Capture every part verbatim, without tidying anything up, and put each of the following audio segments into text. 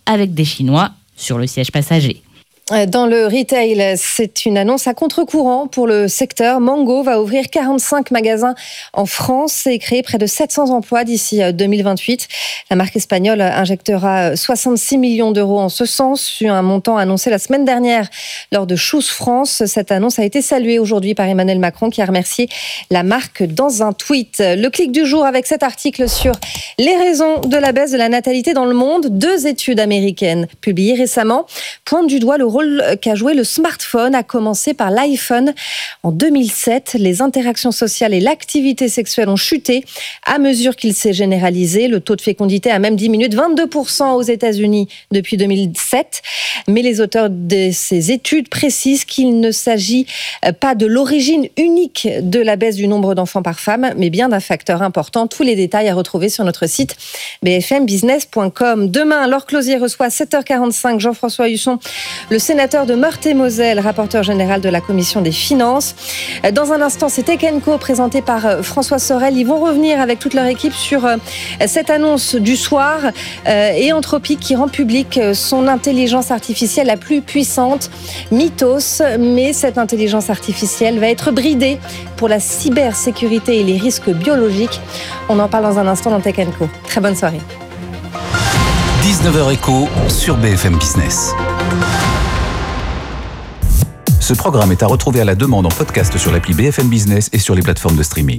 avec des Chinois sur le siège passager. Dans le retail, c'est une annonce à contre-courant pour le secteur. Mango va ouvrir quarante-cinq magasins en France et créer près de sept cents emplois d'ici deux mille vingt-huit. La marque espagnole injectera soixante-six millions d'euros en ce sens, sur un montant annoncé la semaine dernière lors de Choose France. Cette annonce a été saluée aujourd'hui par Emmanuel Macron qui a remercié la marque dans un tweet. Le clic du jour avec cet article sur les raisons de la baisse de la natalité dans le monde. Deux études américaines publiées récemment pointent du doigt le rôle qu'a joué le smartphone, à commencer par l'iPhone. En deux mille sept, les interactions sociales et l'activité sexuelle ont chuté à mesure qu'il s'est généralisé. Le taux de fécondité a même diminué de vingt-deux pour cent aux États-Unis depuis deux mille sept. Mais les auteurs de ces études précisent qu'il ne s'agit pas de l'origine unique de la baisse du nombre d'enfants par femme, mais bien d'un facteur important. Tous les détails à retrouver sur notre site b f m business point com. Demain, Laure Closier reçoit à sept heures quarante-cinq Jean-François Husson, le sénateur de Meurthe-et-Moselle, rapporteur général de la Commission des Finances. Dans un instant, c'est Tech and Co présenté par François Sorel. Ils vont revenir avec toute leur équipe sur cette annonce du soir et Anthropic qui rend publique son intelligence artificielle la plus puissante, Mythos. Mais cette intelligence artificielle va être bridée pour la cybersécurité et les risques biologiques. On en parle dans un instant dans Tech and Co. Très bonne soirée. dix-neuf heures Éco sur B F M Business. Ce programme est à retrouver à la demande en podcast sur l'appli B F M Business et sur les plateformes de streaming.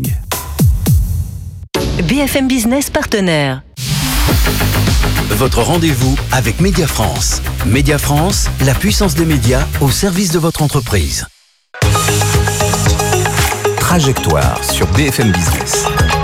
B F M Business partenaire. Votre rendez-vous avec Média France. Média France, la puissance des médias au service de votre entreprise. Trajectoire sur B F M Business.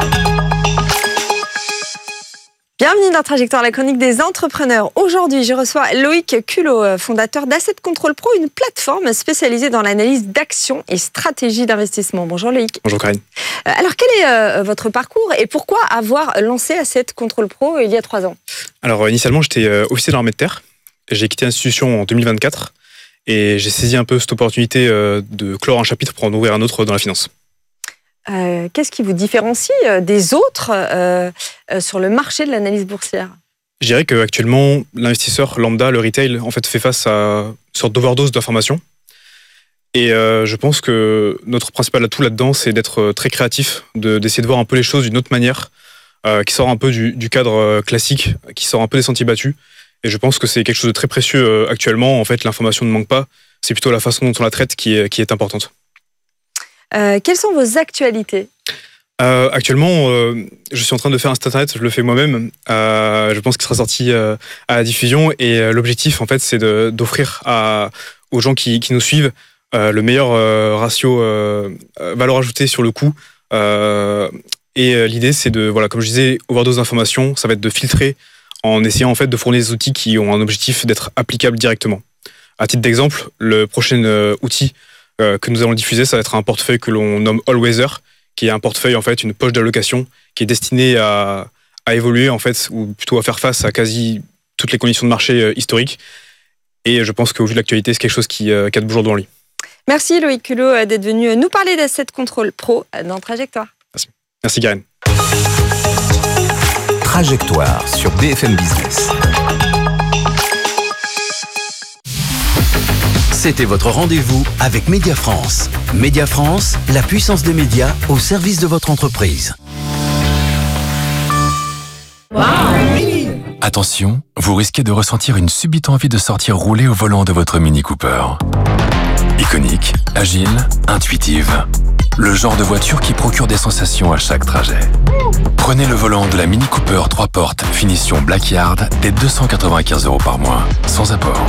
Bienvenue dans Trajectoire, la chronique des entrepreneurs. Aujourd'hui, je reçois Loïc Culot, fondateur d'Asset Control Pro, une plateforme spécialisée dans l'analyse d'actions et stratégies d'investissement. Bonjour Loïc. Bonjour Karine. Alors, quel est euh, votre parcours et pourquoi avoir lancé Asset Control Pro il y a trois ans ? Alors, initialement, j'étais euh, officier de l'armée de terre. J'ai quitté l'institution en deux mille vingt-quatre et j'ai saisi un peu cette opportunité euh, de clore un chapitre pour en ouvrir un autre dans la finance. Euh, qu'est-ce qui vous différencie des autres euh, euh, sur le marché de l'analyse boursière ? Je dirais qu'actuellement, l'investisseur lambda, le retail, en fait, fait face à une sorte d'overdose d'informations. Et euh, je pense que notre principal atout là-dedans, c'est d'être très créatif, de, d'essayer de voir un peu les choses d'une autre manière, euh, qui sort un peu du, du cadre classique, qui sort un peu des sentiers battus. Et je pense que c'est quelque chose de très précieux euh, actuellement. En fait, l'information ne manque pas. C'est plutôt la façon dont on la traite qui est, qui est importante. Euh, quelles sont vos actualités ? euh, Actuellement, euh, je suis en train de faire un site internet, je le fais moi-même. Euh, je pense qu'il sera sorti euh, à la diffusion. Et euh, l'objectif, en fait, c'est de, d'offrir à, aux gens qui, qui nous suivent euh, le meilleur euh, ratio euh, valeur ajoutée sur le coût. Euh, et euh, l'idée, c'est de, voilà, comme je disais, overdose d'informations, ça va être de filtrer en essayant en fait de fournir des outils qui ont un objectif d'être applicables directement. À titre d'exemple, le prochain euh, outil Euh, que nous allons diffuser, ça va être un portefeuille que l'on nomme All Weather, qui est un portefeuille, en fait, une poche d'allocation qui est destinée à, à évoluer, en fait, ou plutôt à faire face à quasi toutes les conditions de marché euh, historiques. Et je pense qu'au vu de l'actualité, c'est quelque chose qui, euh, qui a de beaux jours devant lui. Merci Loïc Culot d'être venu nous parler d'Asset Control Pro dans Trajectoire. Merci, Merci Karen. Trajectoire sur B F M Business. C'était votre rendez-vous avec Média France. Média France, la puissance des médias au service de votre entreprise. Wow. Attention, vous risquez de ressentir une subite envie de sortir rouler au volant de votre Mini Cooper. Iconique, agile, intuitive. Le genre de voiture qui procure des sensations à chaque trajet. Prenez le volant de la Mini Cooper trois portes, finition Blackyard, dès deux cent quatre-vingt-quinze euros par mois, sans apport.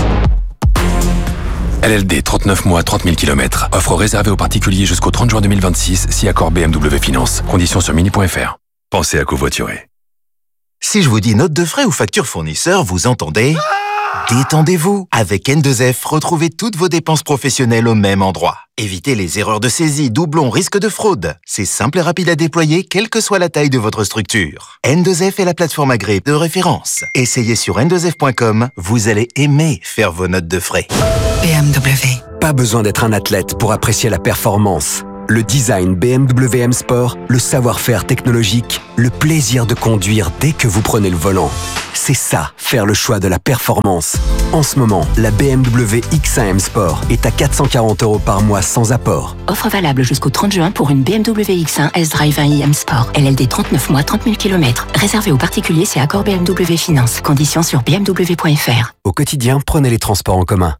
L L D, trente-neuf mois, trente mille kilomètres. Offre réservée aux particuliers jusqu'au trente juin deux mille vingt-six, si accord B M W Finance. Conditions sur mini point f r. Pensez à covoiturer. Si je vous dis note de frais ou facture fournisseur, vous entendez ? Détendez-vous. Avec N deux F, retrouvez toutes vos dépenses professionnelles au même endroit. Évitez les erreurs de saisie, doublons, risques de fraude. C'est simple et rapide à déployer, quelle que soit la taille de votre structure. N deux F est la plateforme agréée de référence. Essayez sur N deux F point com, vous allez aimer faire vos notes de frais. B M W. Pas besoin d'être un athlète pour apprécier la performance. Le design B M W M Sport, le savoir-faire technologique, le plaisir de conduire dès que vous prenez le volant. C'est ça, faire le choix de la performance. En ce moment, la B M W X un M Sport est à quatre cent quarante euros par mois sans apport. Offre valable jusqu'au trente juin pour une B M W X un S-Drive un i M Sport. L L D trente-neuf mois, trente mille kilomètres. Réservé aux particuliers, c'est accord B M W Finance. Conditions sur b m w point f r. Au quotidien, prenez les transports en commun.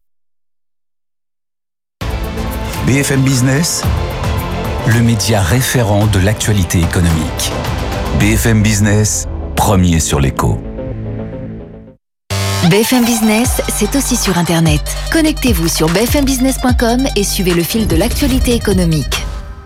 B F M Business, le média référent de l'actualité économique. B F M Business, premier sur l'écho. B F M Business, c'est aussi sur Internet. Connectez-vous sur b f m business point com et suivez le fil de l'actualité économique.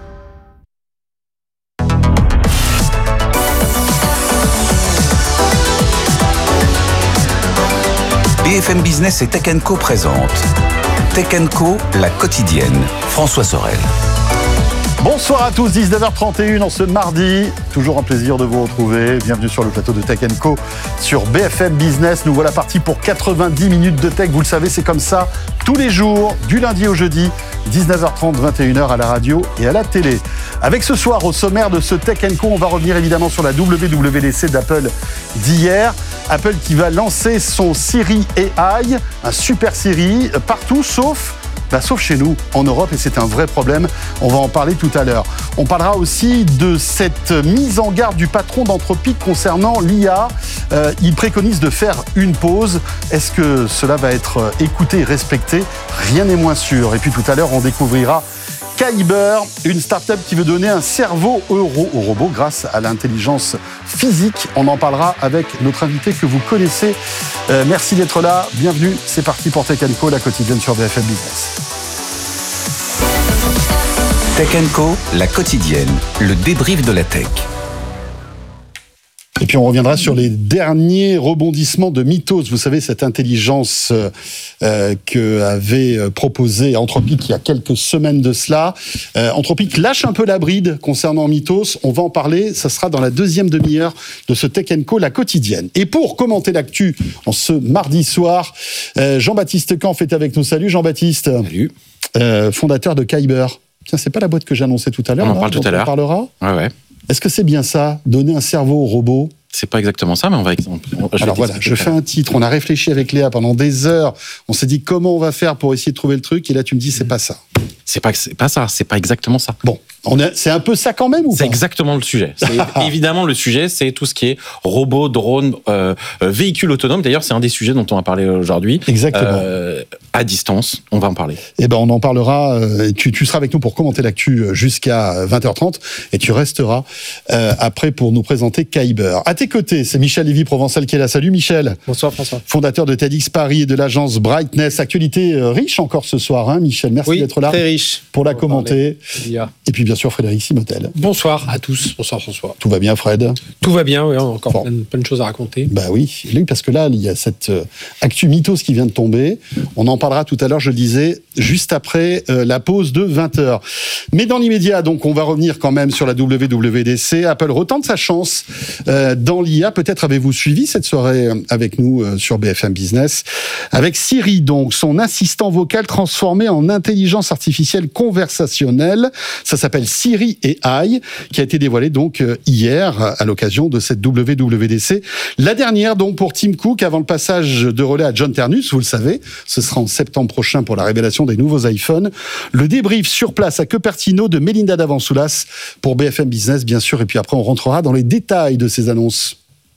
B F M Business et Tech and Co présente Tech and Co, la quotidienne. François Sorel. Bonsoir à tous, dix-neuf heures trente et une en ce mardi. Toujours un plaisir de vous retrouver. Bienvenue sur le plateau de Tech and Co sur B F M Business. Nous voilà partis pour quatre-vingt-dix minutes de tech. Vous le savez, c'est comme ça tous les jours, du lundi au jeudi, dix-neuf heures trente, vingt et une heures à la radio et à la télé. Avec ce soir, au sommaire de ce Tech and Co, on va revenir évidemment sur la W W D C d'Apple d'hier. Apple qui va lancer son Siri A I, un super Siri, partout sauf... Bah, sauf chez nous, en Europe, et c'est un vrai problème. On va en parler tout à l'heure. On parlera aussi de cette mise en garde du patron d'Anthropic concernant l'I A. Euh, il préconise de faire une pause. Est-ce que cela va être écouté et respecté ? Rien n'est moins sûr. Et puis tout à l'heure, on découvrira Kyber, une start-up qui veut donner un cerveau euro au robot grâce à l'intelligence physique. On en parlera avec notre invité que vous connaissez. Euh, merci d'être là. Bienvenue. C'est parti pour Tech and Co, la quotidienne sur B F M Business. Tech and Co, la quotidienne, le débrief de la tech. Et puis on reviendra sur les derniers rebondissements de Mythos. Vous savez, cette intelligence euh, que avait proposée Anthropic il y a quelques semaines de cela. Euh, Anthropic lâche un peu la bride concernant Mythos. On va en parler. Ça sera dans la deuxième demi-heure de ce Tech and Co, la quotidienne. Et pour commenter l'actu en ce mardi soir, euh, Jean-Baptiste Kampf est avec nous. Salut Jean-Baptiste. Salut. Euh, fondateur de Kyber. Tiens, c'est pas la boîte que j'annonçais tout à l'heure. On en là, parle tout à l'heure. On parlera. Ouais, ouais. Est-ce que c'est bien ça, donner un cerveau au robot ? C'est pas exactement ça, mais on va... Je Alors voilà, je fais un titre. On a réfléchi avec Léa pendant des heures. On s'est dit comment on va faire pour essayer de trouver le truc. Et là, tu me dis, c'est pas ça. C'est pas, c'est pas ça, c'est pas exactement ça. Bon, on a, c'est un peu ça quand même ou pas ? C'est exactement le sujet. C'est évidemment le sujet, c'est tout ce qui est robot, drone, euh, véhicule autonome. D'ailleurs, c'est un des sujets dont on va parler aujourd'hui. Exactement. Euh, à distance, on va en parler. Eh ben, on en parlera. Euh, tu, tu seras avec nous pour commenter l'actu jusqu'à vingt heures trente et tu resteras euh, après pour nous présenter Kyber. À tes côtés, c'est Michel Lévy-Provençal qui est là. Salut Michel. Bonsoir François. Fondateur de TEDx Paris et de l'agence Brightness. Actualité euh, riche encore ce soir, hein, Michel. Merci oui, d'être là. Très riche. Pour la commenter. Et puis bien sûr Frédéric Simotel. Bonsoir à tous. Bonsoir François. Tout va bien Fred ? Tout va bien, oui, on a encore bon. plein, plein de choses à raconter. Bah oui, parce que là, il y a cette euh, actu Mythos qui vient de tomber. On en parlera tout à l'heure, je le disais, juste après euh, la pause de vingt heures. Mais dans l'immédiat, donc, on va revenir quand même sur la W W D C. Apple retente sa chance euh, dans l'I A. Peut-être avez-vous suivi cette soirée avec nous euh, sur B F M Business. Avec Siri, donc, son assistant vocal transformé en intelligence artificielle conversationnelle. Ça s'appelle Siri A I, qui a été dévoilé donc euh, hier à l'occasion de cette W W D C. La dernière donc pour Tim Cook avant le passage de relais à John Ternus, vous le savez, ce sera en septembre prochain pour la révélation des nouveaux iPhones. Le débrief sur place à Cupertino de Melinda Davansoulas pour B F M Business bien sûr, et puis après on rentrera dans les détails de ces annonces.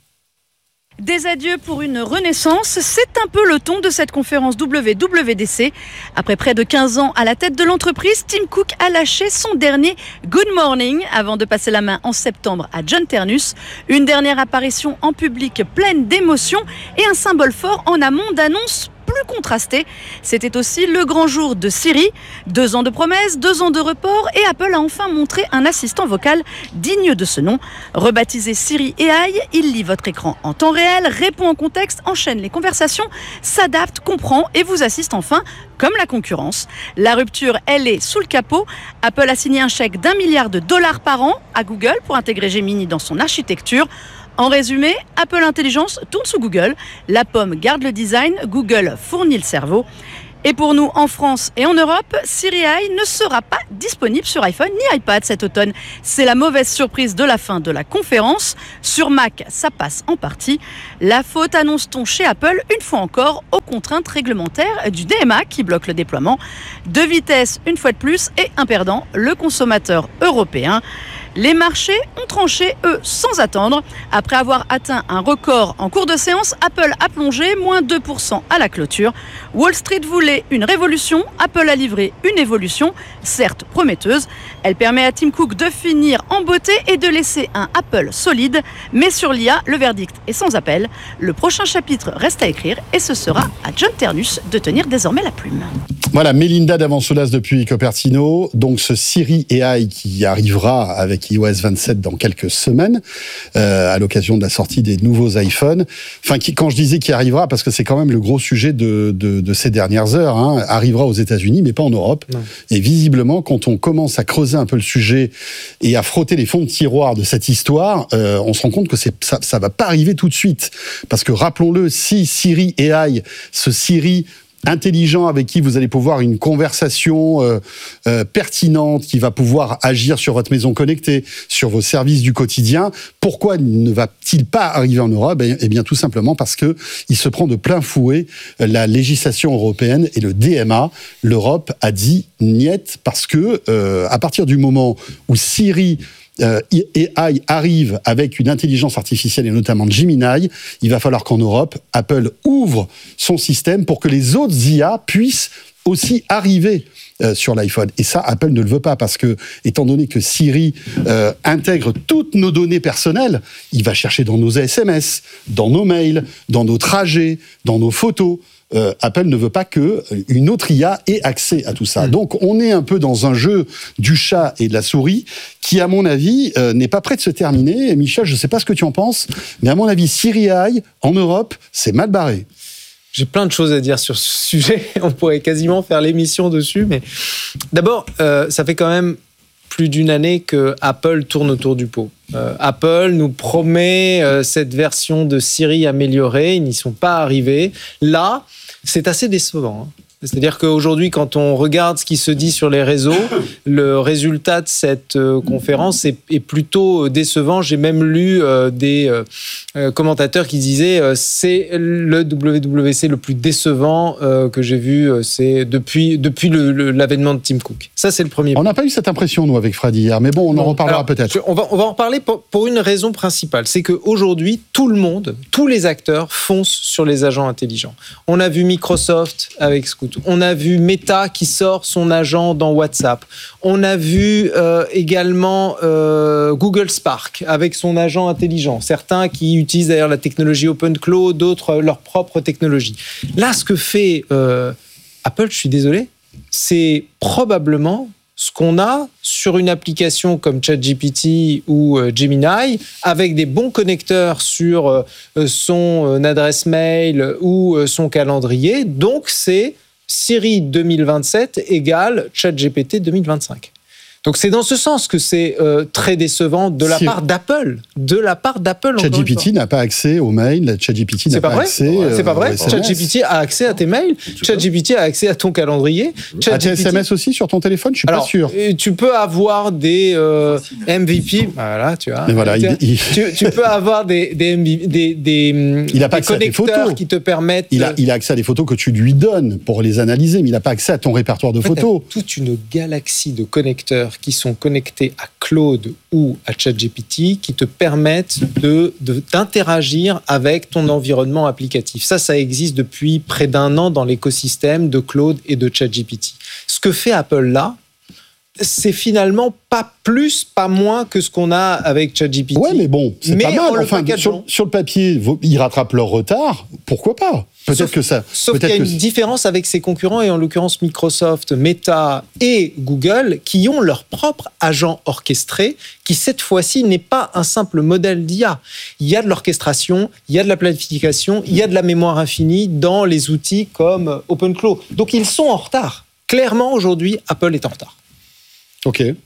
Des adieux pour une renaissance, c'est un peu le ton de cette conférence W W D C. Après près de quinze ans à la tête de l'entreprise, Tim Cook a lâché son dernier Good Morning avant de passer la main en septembre à John Ternus. Une dernière apparition en public pleine d'émotions et un symbole fort en amont d'annonces plus contrasté. C'était aussi le grand jour de Siri. Deux ans de promesses, deux ans de report et Apple a enfin montré un assistant vocal digne de ce nom. Rebaptisé Siri A I, il lit votre écran en temps réel, répond en contexte, enchaîne les conversations, s'adapte, comprend et vous assiste enfin comme la concurrence. La rupture, elle est sous le capot. Apple a signé un chèque d'un milliard de dollars par an à Google pour intégrer Gemini dans son architecture. En résumé, Apple Intelligence tourne sous Google, la pomme garde le design, Google fournit le cerveau. Et pour nous, en France et en Europe, Siri A I ne sera pas disponible sur iPhone ni iPad cet automne. C'est la mauvaise surprise de la fin de la conférence. Sur Mac, ça passe en partie. La faute, annonce-t-on chez Apple, une fois encore, aux contraintes réglementaires du D M A qui bloque le déploiement. Deux vitesses, une fois de plus, et un perdant, le consommateur européen. Les marchés ont tranché, eux, sans attendre. Après avoir atteint un record en cours de séance, Apple a plongé, moins deux pour cent à la clôture. Wall Street voulait une révolution, Apple a livré une évolution, certes prometteuse. Elle permet à Tim Cook de finir en beauté et de laisser un Apple solide. Mais sur l'I A, le verdict est sans appel. Le prochain chapitre reste à écrire et ce sera à John Ternus de tenir désormais la plume. Voilà, Mélinda Davansoulas depuis Cupertino. Donc ce Siri A I qui arrivera avec i O S vingt-sept dans quelques semaines, euh, à l'occasion de la sortie des nouveaux iPhones. Enfin, qui, quand je disais qu'il arrivera, parce que c'est quand même le gros sujet de, de, de ces dernières heures, hein, arrivera aux États-Unis, mais pas en Europe. Non. Et visiblement, quand on commence à creuser un peu le sujet et à frotter les fonds de tiroir de cette histoire, euh, on se rend compte que c'est, ça, ça va pas arriver tout de suite. Parce que rappelons-le, si Siri A I, ce Siri intelligent avec qui vous allez pouvoir une conversation euh, euh, pertinente, qui va pouvoir agir sur votre maison connectée, sur vos services du quotidien. Pourquoi ne va-t-il pas arriver en Europe ? Eh bien, tout simplement parce que il se prend de plein fouet la législation européenne et le D M A. L'Europe a dit niet parce que euh, à partir du moment où Siri Euh, A I arrive avec une intelligence artificielle et notamment Gemini, il va falloir qu'en Europe, Apple ouvre son système pour que les autres I A puissent aussi arriver euh, sur l'iPhone. Et ça, Apple ne le veut pas parce que, étant donné que Siri euh, intègre toutes nos données personnelles, il va chercher dans nos S M S, dans nos mails, dans nos trajets, dans nos photos. Euh, Apple ne veut pas qu'une autre I A ait accès à tout ça. Mmh. Donc, on est un peu dans un jeu du chat et de la souris qui, à mon avis, euh, n'est pas prêt de se terminer. Et Michel, je ne sais pas ce que tu en penses, mais à mon avis, Siri A I, en Europe, c'est mal barré. J'ai plein de choses à dire sur ce sujet. On pourrait quasiment faire l'émission dessus. Mais d'abord, euh, ça fait quand même plus d'une année que Apple tourne autour du pot. Euh, Apple nous promet euh, cette version de Siri améliorée. Ils n'y sont pas arrivés. Là, c'est assez décevant. Hein. C'est-à-dire qu'aujourd'hui, quand on regarde ce qui se dit sur les réseaux, le résultat de cette euh, conférence est, est plutôt décevant. J'ai même lu euh, des euh, commentateurs qui disaient euh, c'est le W W D C le plus décevant euh, que j'ai vu euh, c'est depuis, depuis le, le, l'avènement de Tim Cook. Ça, c'est le premier point. On n'a pas eu cette impression, nous, avec Fred hier, mais bon, on non, en reparlera alors, peut-être. Je, on, va, on va en reparler pour, pour une raison principale. C'est qu'aujourd'hui, tout le monde, tous les acteurs foncent sur les agents intelligents. On a vu Microsoft avec Scoot. On a vu Meta qui sort son agent dans WhatsApp. On a vu euh, également euh, Google Spark avec son agent intelligent. Certains qui utilisent d'ailleurs la technologie OpenClaw, d'autres euh, leur propre technologie. Là, ce que fait euh, Apple, je suis désolé, c'est probablement ce qu'on a sur une application comme ChatGPT ou euh, Gemini, avec des bons connecteurs sur euh, son euh, adresse mail ou euh, son calendrier. Donc, c'est Siri deux mille vingt-sept égale ChatGPT deux mille vingt-cinq. Donc c'est dans ce sens que c'est euh, très décevant de la Siri. part d'Apple. De la part d'Apple. ChatGPT n'a pas accès aux mails, ChatGPT n'a pas, pas vrai. accès. Euh, c'est pas vrai. S M S. ChatGPT a accès à tes mails. ChatGPT a accès à ton calendrier. À tes S M S aussi sur ton téléphone, je suis Alors, pas sûr. Tu peux avoir des euh, M V P. Voilà, tu vois. Mais voilà, il, il... Tu, tu peux avoir des des M V P, des, des, il a pas des accès à des photos qui te permettent. Il a, il a accès à des photos que tu lui donnes pour les analyser, mais il n'a pas accès à ton répertoire de en fait, photos. Toute une galaxie de connecteurs qui sont connectés à Claude ou à ChatGPT qui te permettent de, de, d'interagir avec ton environnement applicatif. Ça, ça existe depuis près d'un an dans l'écosystème de Claude et de ChatGPT. Ce que fait Apple là, c'est finalement pas plus, pas moins que ce qu'on a avec ChatGPT. Ouais, mais bon, c'est mais pas mal. Le enfin, sur, sur le papier, ils rattrapent leur retard. Pourquoi pas ? Peut-être sauf, que ça. Sauf peut-être qu'il y a que une différence avec ses concurrents, et en l'occurrence Microsoft, Meta et Google, qui ont leur propre agent orchestré, qui cette fois-ci n'est pas un simple modèle d'I A. Il y a de l'orchestration, il y a de la planification, il y a de la mémoire infinie dans les outils comme OpenClaw. Donc ils sont en retard. Clairement, aujourd'hui, Apple est en retard. Ok.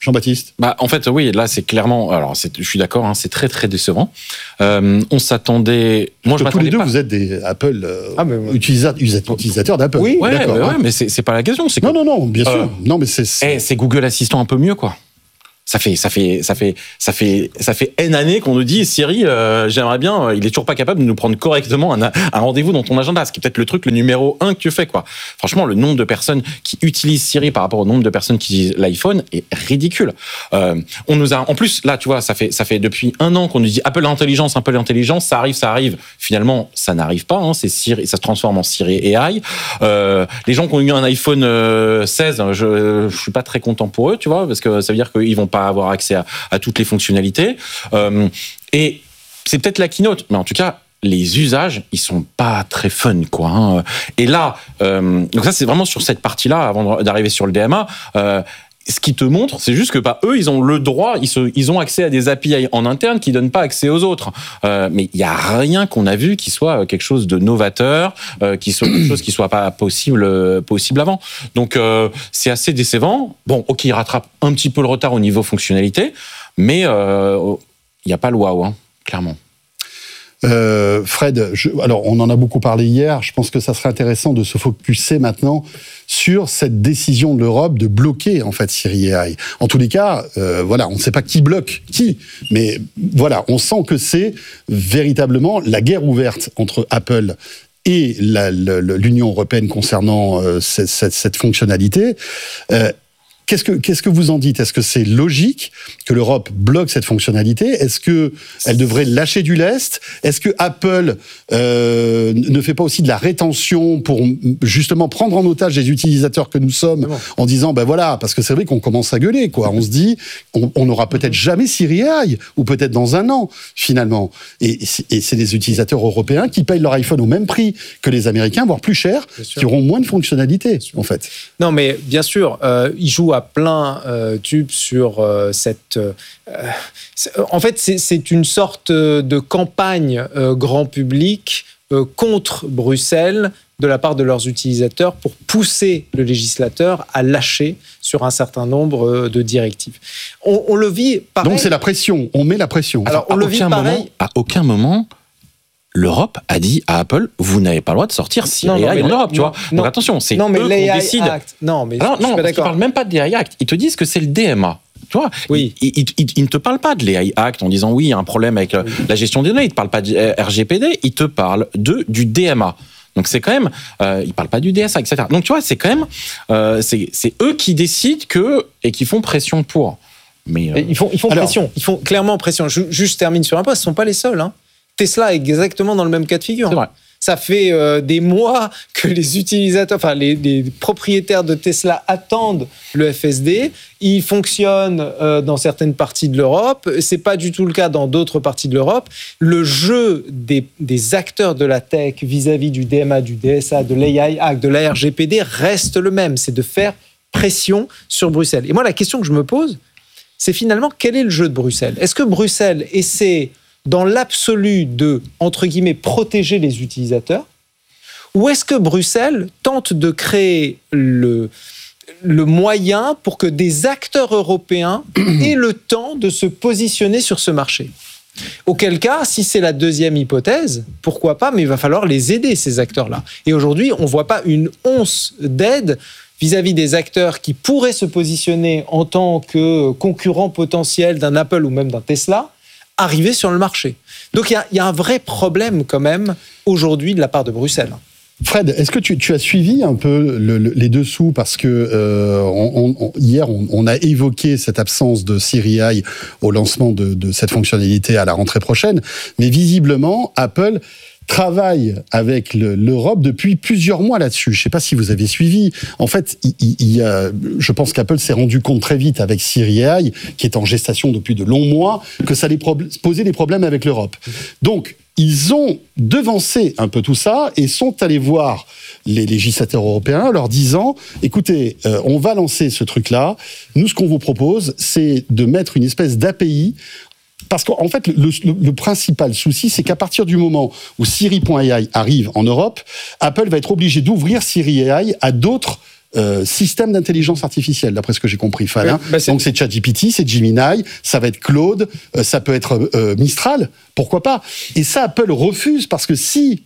Jean-Baptiste. Bah, en fait, oui, là, c'est clairement. Alors, c'est, je suis d'accord, hein, c'est très, très décevant. Euh, on s'attendait. Moi, je tous les deux, pas. vous êtes des Apple euh, ah, mais ouais. utilisateurs, vous êtes utilisateurs d'Apple. Oui, ouais, d'accord. Mais, hein. ouais, mais c'est, c'est pas la question. C'est que, non, non, non, bien sûr. Euh, non, mais c'est. C'est... Eh, c'est Google Assistant un peu mieux, quoi. Ça fait, ça fait, ça fait, ça fait, ça fait N années qu'on nous dit Siri, euh, j'aimerais bien, euh, il est toujours pas capable de nous prendre correctement un, un rendez-vous dans ton agenda, ce qui est peut-être le truc le numéro un que tu fais, quoi. Franchement, le nombre de personnes qui utilisent Siri par rapport au nombre de personnes qui utilisent l'iPhone est ridicule. Euh, on nous a, en plus, là, tu vois, ça fait, ça fait depuis un an qu'on nous dit Apple Intelligence, Apple Intelligence, ça arrive, ça arrive. Finalement, ça n'arrive pas, hein, c'est Siri, ça se transforme en Siri A I. Euh, les gens qui ont eu un iPhone euh, seize, je, je suis pas très content pour eux, tu vois, parce que ça veut dire qu'ils vont pas avoir accès à, à toutes les fonctionnalités. Euh, et c'est peut-être la keynote, mais en tout cas, les usages, ils sont pas très fun, quoi. Hein. Et là, euh, donc ça, c'est vraiment sur cette partie-là, avant d'arriver sur le D M A. Euh, ce qui te montre, c'est juste que bah, eux, ils ont le droit, ils, se, ils ont accès à des A P I en interne qui donnent pas accès aux autres. Euh, mais il y a rien qu'on a vu qui soit quelque chose de novateur, euh, qui soit quelque chose qui soit pas possible, possible avant. Donc euh, c'est assez décevant. Bon, ok, ils rattrapent un petit peu le retard au niveau fonctionnalité, mais il euh, n'y a pas le waouh, hein, clairement. Euh, Fred, je, alors on en a beaucoup parlé hier, je pense que ça serait intéressant de se focuser maintenant sur cette décision de l'Europe de bloquer en fait Siri A I. En tous les cas, euh, voilà, on ne sait pas qui bloque qui, mais voilà, on sent que c'est véritablement la guerre ouverte entre Apple et la, la, l'Union européenne concernant euh, cette, cette, cette fonctionnalité. Euh, Qu'est-ce que, qu'est-ce que vous en dites ? Est-ce que c'est logique que l'Europe bloque cette fonctionnalité ? Est-ce qu'elle devrait lâcher du lest ? Est-ce que Apple euh, ne fait pas aussi de la rétention pour justement prendre en otage les utilisateurs que nous sommes en disant, ben voilà, parce que c'est vrai qu'on commence à gueuler, quoi. On se dit, on, on n'aura peut-être jamais Siri A I, ou peut-être dans un an, finalement. Et, et c'est les utilisateurs européens qui payent leur iPhone au même prix que les Américains, voire plus cher, qui auront moins de fonctionnalités, en fait. Non, mais bien sûr, euh, ils jouent à plein euh, tube sur euh, cette... Euh, en fait, c'est, c'est une sorte de campagne euh, grand public euh, contre Bruxelles de la part de leurs utilisateurs pour pousser le législateur à lâcher sur un certain nombre de directives. On, on le vit pareil... Donc c'est la pression, on met la pression. Alors, on à le vit pareil... Moment, à aucun moment... l'Europe a dit à Apple, vous n'avez pas le droit de sortir Siri A I en Europe, tu vois. Non, donc attention, c'est non, mais eux qu'on décide. Act. Non, mais Alors, je non, suis pas parce qu'ils d'accord. parlent même pas de l'A I Act. Ils te disent que c'est le D M A. Tu vois, oui. ils, ils, ils, ils ne te parlent pas de l'A I Act en disant oui, il y a un problème avec oui. la gestion des données. Ils ne te parlent pas du R G P D, ils te parlent de, du D M A. Donc c'est quand même, euh, ils ne parlent pas du D S A, et cetera. Donc tu vois, c'est quand même, euh, c'est, c'est eux qui décident que, et qui font pression pour. Mais, euh... Ils font, ils font Alors, pression, ils font clairement pression. Je, juste je termine sur un point, ce ne sont pas les seuls, hein. Tesla est exactement dans le même cas de figure. C'est vrai. Ça fait euh, des mois que les utilisateurs, enfin les, les propriétaires de Tesla attendent le F S D. Il fonctionne euh, dans certaines parties de l'Europe. C'est pas du tout le cas dans d'autres parties de l'Europe. Le jeu des, des acteurs de la tech vis-à-vis du D M A, du D S A, de l'A I Act, de l'A R G P D reste le même. C'est de faire pression sur Bruxelles. Et moi, la question que je me pose, c'est finalement quel est le jeu de Bruxelles ? Est-ce que Bruxelles essaie dans l'absolu de, entre guillemets, protéger les utilisateurs ? Ou est-ce que Bruxelles tente de créer le, le moyen pour que des acteurs européens aient le temps de se positionner sur ce marché ? Auquel cas, si c'est la deuxième hypothèse, pourquoi pas, mais il va falloir les aider, ces acteurs-là. Et aujourd'hui, on ne voit pas une once d'aide vis-à-vis des acteurs qui pourraient se positionner en tant que concurrents potentiels d'un Apple ou même d'un Tesla, arriver sur le marché. Donc il y, y a un vrai problème quand même aujourd'hui de la part de Bruxelles. Fred, est-ce que tu, tu as suivi un peu le, le, les dessous parce que euh, on, on, hier on, on a évoqué cette absence de Siri A I au lancement de, de cette fonctionnalité à la rentrée prochaine, mais visiblement Apple travaille avec le, l'Europe depuis plusieurs mois là-dessus. Je ne sais pas si vous avez suivi. En fait, il, il, il, euh, je pense qu'Apple s'est rendu compte très vite avec Siri A I, qui est en gestation depuis de longs mois, que ça allait pro- poser des problèmes avec l'Europe. Donc, ils ont devancé un peu tout ça et sont allés voir les législateurs européens, leur disant « Écoutez, euh, on va lancer ce truc-là. Nous, ce qu'on vous propose, c'est de mettre une espèce d'A P I ». Parce qu'en fait, le, le, le principal souci, c'est qu'à partir du moment où Siri point A I arrive en Europe, Apple va être obligé d'ouvrir Siri A I à d'autres euh, systèmes d'intelligence artificielle, d'après ce que j'ai compris, Fal. Ouais, hein. bah c'est... Donc c'est ChatGPT, c'est Gemini, ça va être Claude, euh, ça peut être euh, Mistral, pourquoi pas. Et ça, Apple refuse parce que si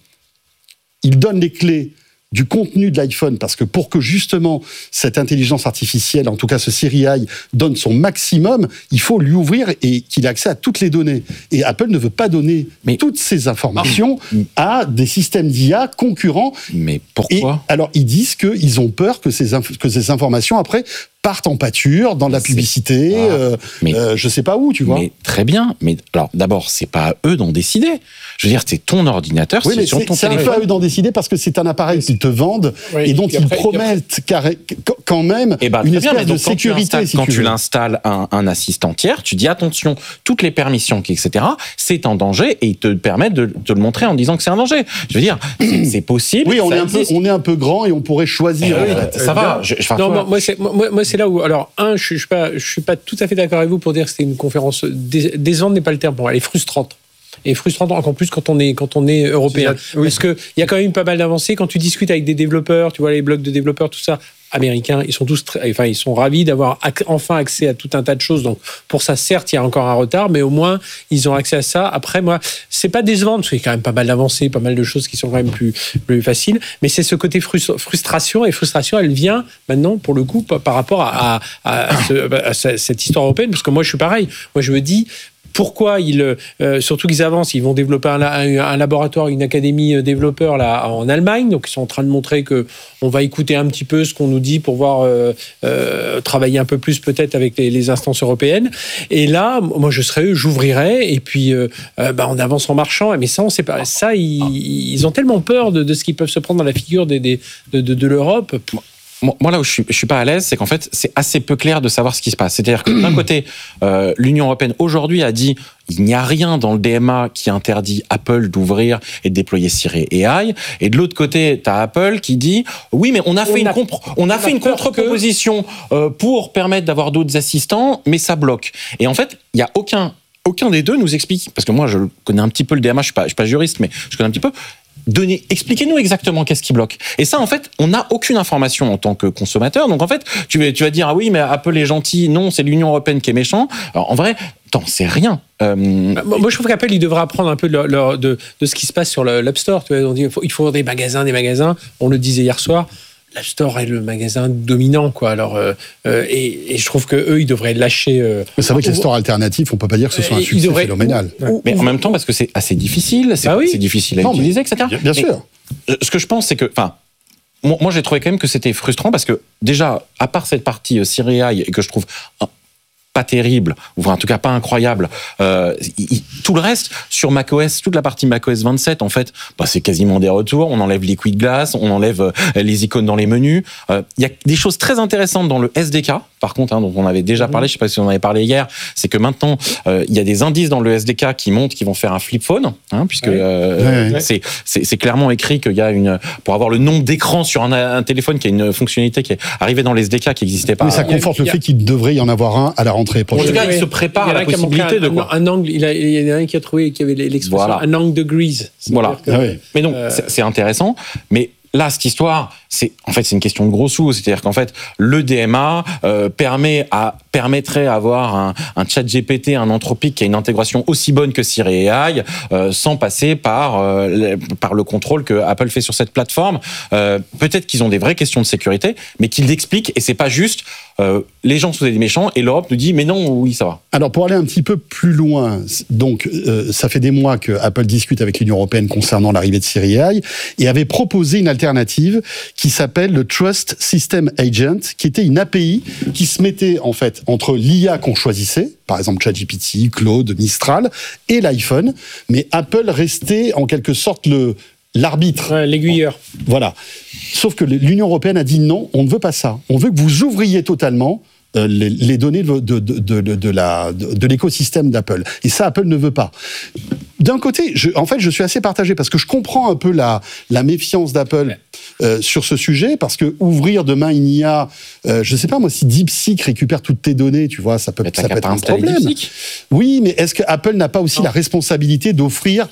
il donne les clés du contenu de l'iPhone, parce que pour que justement cette intelligence artificielle, en tout cas ce Siri A I, donne son maximum, il faut lui ouvrir et qu'il ait accès à toutes les données. Et Apple ne veut pas donner mais... toutes ces informations ah. à des systèmes d'I A concurrents. Mais pourquoi ? Et alors ils disent qu'ils ont peur que ces, inf- que ces informations après partent en pâture, dans de la publicité, ah, euh, mais, euh, je sais pas où, tu vois. Mais très bien, mais alors d'abord, c'est pas à eux d'en décider. Je veux dire, c'est ton ordinateur, oui, c'est mais sur c'est, ton c'est téléphone. C'est un peu à eux d'en décider parce que c'est un appareil qu'ils te vendent oui, et dont ils après, promettent carré, quand même et bah, une espèce bien, de donc, sécurité. Quand tu, si quand tu, tu l'installes un, un assistant tiers, tu dis attention, toutes les permissions, et cetera, c'est un danger et ils te permettent de te le montrer en disant que c'est un danger. Je veux dire, c'est, c'est possible. Oui, on est, un peu, on est un peu grand et on pourrait choisir. Eh oui, en fait. Ça va. Je, je, non, moi, moi, c'est, moi, moi, c'est là où. Alors, un, je ne suis, suis pas tout à fait d'accord avec vous pour dire que c'était une conférence. Dés, décevante n'est pas le terme pour moi, elle est frustrante. Et frustrante encore plus quand on est, quand on est européen. Oui. Parce qu'il y a quand même pas mal d'avancées. Quand tu discutes avec des développeurs, tu vois les blogs de développeurs, tout ça, américains, ils sont tous très, enfin, ils sont ravis d'avoir ac- enfin accès à tout un tas de choses. Donc, pour ça, certes, il y a encore un retard, mais au moins, ils ont accès à ça. Après, moi, c'est pas décevant, parce qu'il y a quand même pas mal d'avancées, pas mal de choses qui sont quand même plus, plus faciles. Mais c'est ce côté frust- frustration. Et frustration, elle vient maintenant, pour le coup, par rapport à, à, à, ce, à cette histoire européenne. Parce que moi, je suis pareil. Moi, je me dis, pourquoi ils, euh, surtout qu'ils avancent, ils vont développer un, un, un laboratoire, une académie développeur là en Allemagne, donc ils sont en train de montrer que on va écouter un petit peu ce qu'on nous dit pour voir euh, euh, travailler un peu plus peut-être avec les, les instances européennes. Et là, moi je serais eux, j'ouvrirais et puis euh, euh, bah, on avance en marchant. Mais ça, on sait pas. Ça, ils, ils ont tellement peur de, de ce qu'ils peuvent se prendre dans la figure des, des, de, de, de l'Europe. Moi, là où je suis, je suis pas à l'aise, c'est qu'en fait, c'est assez peu clair de savoir ce qui se passe. C'est-à-dire que d'un côté, euh, l'Union européenne aujourd'hui a dit il n'y a rien dans le D M A qui interdit Apple d'ouvrir et de déployer Siri A I. Et de l'autre côté, tu as Apple qui dit oui, mais on a fait on une, a, compre- on a on fait a une contre-proposition que... euh, pour permettre d'avoir d'autres assistants, mais ça bloque. Et en fait, il y a aucun aucun des deux nous explique, parce que moi, je connais un petit peu le D M A, je suis pas, je suis pas juriste, mais je connais un petit peu. Donnez, expliquez-nous exactement qu'est-ce qui bloque. Et ça, en fait, on n'a aucune information en tant que consommateur. Donc, en fait, tu vas, tu vas dire, ah oui, mais Apple est gentil. Non, c'est l'Union européenne qui est méchant. Alors, en vrai, t'en sais rien. Euh... Moi, je trouve qu'Apple, il devrait apprendre un peu de, leur, leur, de, de ce qui se passe sur l'App Store. Tu vois, on dit, il faut, il faut des magasins, des magasins. On le disait hier soir. L'App Store est le magasin dominant, quoi. Alors, euh, euh, et, et je trouve que eux, ils devraient lâcher. Euh, c'est vrai que les stores alternatifs, on peut pas dire que ce soit un succès devraient, phénoménal. Ou, ou, mais ou, en même temps, parce que c'est assez difficile, c'est, ah oui. c'est difficile à non, utiliser, et cetera. Bien, bien sûr. Et, ce que je pense, c'est que, enfin, moi, moi, j'ai trouvé quand même que c'était frustrant parce que déjà, à part cette partie euh, Siri A I et que je trouve pas terrible, ou en tout cas pas incroyable. Euh, il, tout le reste, sur macOS, toute la partie macOS vingt-sept, en fait, bah, c'est quasiment des retours. On enlève Liquid Glass, on enlève euh, les icônes dans les menus. Il euh, y a des choses très intéressantes dans le S D K, par contre, hein, dont on avait déjà parlé, je sais pas si on en avait parlé hier, c'est que maintenant, il euh, y a des indices dans le S D K qui montrent qu'ils vont faire un flip phone, hein, puisque ouais. Euh, ouais. C'est, c'est, c'est clairement écrit qu'il y a une... Pour avoir le nombre d'écrans sur un, un téléphone, qui a une fonctionnalité qui est arrivée dans le S D K qui n'existait pas. Mais ça conforte a, le a... fait qu'il devrait y en avoir un à la rentrée prochaine. En tout cas, il se prépare à la possibilité un, de quoi un, un angle, il, a, il y en a un qui a trouvé qu'il y avait l'expression voilà. un angle degrees. Voilà. Que, ah oui. Mais donc, euh... c'est, c'est intéressant. Mais là, cette histoire, c'est en fait c'est une question de gros sous. C'est-à-dire qu'en fait, le D M A euh, permet à permettrait d'avoir un, un chat G P T, un Anthropic qui a une intégration aussi bonne que Siri A I, euh, sans passer par euh, le, par le contrôle que Apple fait sur cette plateforme. Euh, peut-être qu'ils ont des vraies questions de sécurité, mais qu'ils l'expliquent et c'est pas juste. Euh, les gens sont des méchants et l'Europe nous dit mais non, oui, ça va. Alors pour aller un petit peu plus loin, donc euh, ça fait des mois que Apple discute avec l'Union européenne concernant l'arrivée de Siri A I et avait proposé une alternative qui s'appelle le Trust System Agent, qui était une A P I qui se mettait en fait entre l'I A qu'on choisissait, par exemple ChatGPT, Claude, Mistral, et l'iPhone, mais Apple restait en quelque sorte le l'arbitre. Ouais, l'aiguilleur. Voilà. Sauf que l'Union européenne a dit non, on ne veut pas ça. On veut que vous ouvriez totalement euh, les, les données de, de, de, de, de, la, de, de l'écosystème d'Apple. Et ça, Apple ne veut pas. D'un côté, je, en fait, je suis assez partagé parce que je comprends un peu la, la méfiance d'Apple euh, sur ce sujet, parce que ouvrir demain une I A, euh, je sais pas moi, si DeepSeek récupère toutes tes données, tu vois, ça peut, ça peut être un problème. DeepSeek. Oui, mais est-ce que Apple n'a pas aussi non. la responsabilité d'offrir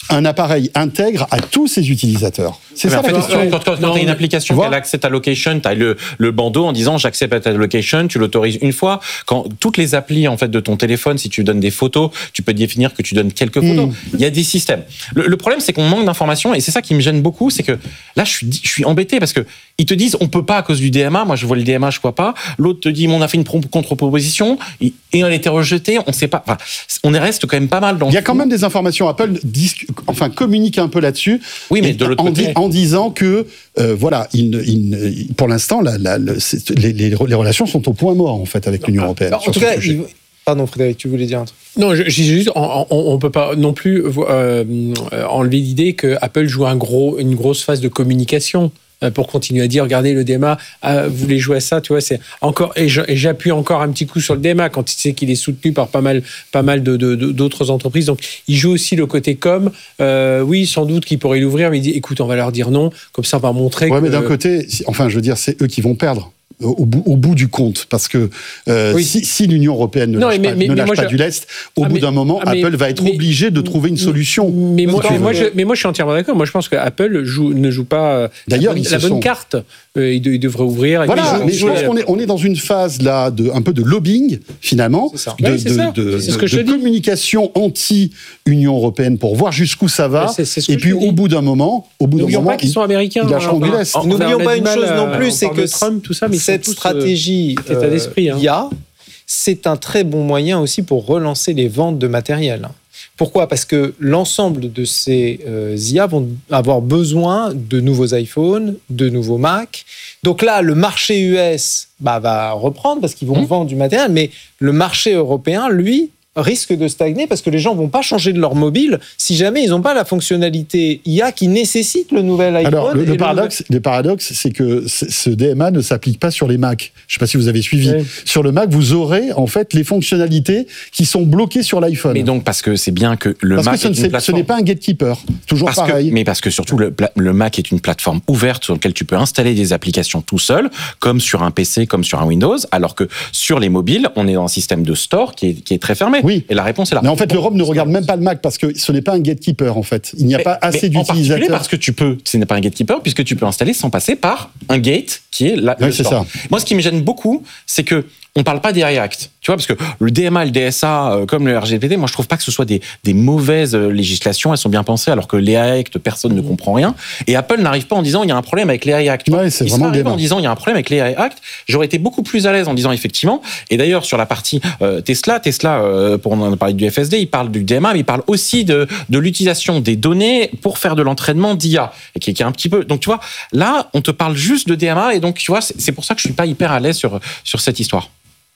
un appareil intègre à tous ses utilisateurs. C'est ça en la fait, question. Quand, quand, quand tu as une application qui a l'accès à location, tu as le, le bandeau en disant j'accepte à ta location, tu l'autorises une fois. Quand toutes les applis en fait de ton téléphone, si tu donnes des photos, tu peux définir que tu donnes quelques photos. Mmh. Il y a des systèmes. Le, le problème, c'est qu'on manque d'informations et c'est ça qui me gêne beaucoup, c'est que là, je suis, je suis embêté parce que ils te disent on peut pas à cause du D M A. Moi, je vois le D M A, je vois pas. L'autre te dit on a fait une contre-proposition et elle a été rejetée. On sait pas. Enfin, on reste quand même pas mal dans. Il y a quand même des informations. Apple disque, enfin communique un peu là-dessus. Oui, mais de l'autre en, côté, di, en disant que euh, voilà, il, il, pour l'instant, la, la, la, les, les, les relations sont au point mort en fait avec l'Union européenne. Alors, en tout cas, il... pardon Frédéric, tu voulais dire un truc. Non, je, je juste, on, on, on peut pas non plus euh, enlever l'idée que Apple joue un gros, une grosse phase de communication. Pour continuer à dire, regardez le D M A, ah, vous voulez jouer à ça, tu vois, c'est encore, et j'appuie encore un petit coup sur le D M A quand il sait qu'il est soutenu par pas mal, pas mal de, de, de, d'autres entreprises. Donc, il joue aussi le côté com. Euh, oui, sans doute qu'il pourrait l'ouvrir, mais il dit, écoute, on va leur dire non, comme ça, on va montrer. Ouais, que... mais d'un côté, enfin, je veux dire, c'est eux qui vont perdre. Au bout, au bout du compte, parce que euh, oui. si, si l'Union européenne ne non, lâche, mais, pas, mais, ne mais lâche pas je... du lest, au ah, bout mais, d'un moment, ah, mais, Apple va être mais, obligé de trouver une solution. Mais moi, mais, moi, je, mais moi, je suis entièrement d'accord. Moi, je pense que Apple joue, ne joue pas D'ailleurs, la bonne, la bonne sont... carte. Euh, il, de, il devrait ouvrir. Voilà, mais je pense qu'on est, on est dans une phase là de un peu de lobbying finalement, c'est de, oui, c'est de, ça. de, c'est ce de, de communication anti-Union européenne pour voir jusqu'où ça va. C'est, c'est et puis au bout d'un moment, au bout d'un moment, pas qu'ils sont américains. Ils lâcheront du lest. N'oublions pas une chose non plus, c'est que Trump, tout ça, mais cette stratégie état d'esprit, I A, c'est un très bon moyen aussi pour relancer les ventes de matériel. Pourquoi ? Parce que l'ensemble de ces euh, I A vont avoir besoin de nouveaux iPhones, de nouveaux Mac. Donc là, le marché U S bah, va reprendre parce qu'ils vont mmh. vendre du matériel, mais le marché européen, lui, risque de stagner parce que les gens ne vont pas changer de leur mobile si jamais ils n'ont pas la fonctionnalité I A qui nécessite le nouvel iPhone. Alors, le, le, paradoxe, le... le paradoxe, c'est que ce D M A ne s'applique pas sur les Mac. Je ne sais pas si vous avez suivi. Oui. Sur le Mac, vous aurez en fait les fonctionnalités qui sont bloquées sur l'iPhone. Mais donc, parce que c'est bien que le parce Mac que ce, est une plateforme... ce n'est pas un gatekeeper. Toujours parce pareil. Que, mais parce que surtout, le, le Mac est une plateforme ouverte sur laquelle tu peux installer des applications tout seul, comme sur un P C, comme sur un Windows, alors que sur les mobiles, on est dans un système de store qui est, qui est très fermé. Oui. Et la réponse est là. Mais en fait, l'Europe ne regarde même pas le Mac parce que ce n'est pas un gatekeeper, en fait. Il n'y a mais, pas assez mais d'utilisateurs. En parce que tu peux, ce n'est pas un gatekeeper, puisque tu peux installer sans passer par un gate qui est la. Oui, c'est ça. Moi, ce qui me gêne beaucoup, c'est que on parle pas des React. Tu vois, parce que le D M A, le D S A, euh, comme le R G P D, moi, je trouve pas que ce soit des, des mauvaises législations. Elles sont bien pensées, alors que les React, personne mmh. ne comprend rien. Et Apple n'arrive pas en disant il y a un problème avec les React. Ouais, c'est Ils vraiment arrivent en disant il y a un problème avec les React. J'aurais été beaucoup plus à l'aise en disant effectivement. Et d'ailleurs, sur la partie euh, Tesla, Tesla, euh, pour on a parlé du F S D, il parle du D M A, mais il parle aussi de, de l'utilisation des données pour faire de l'entraînement d'I A. Et qui, qui est un petit peu. Donc, tu vois, là, on te parle juste de D M A. Et donc, tu vois, c'est, c'est pour ça que je suis pas hyper à l'aise sur, sur cette histoire.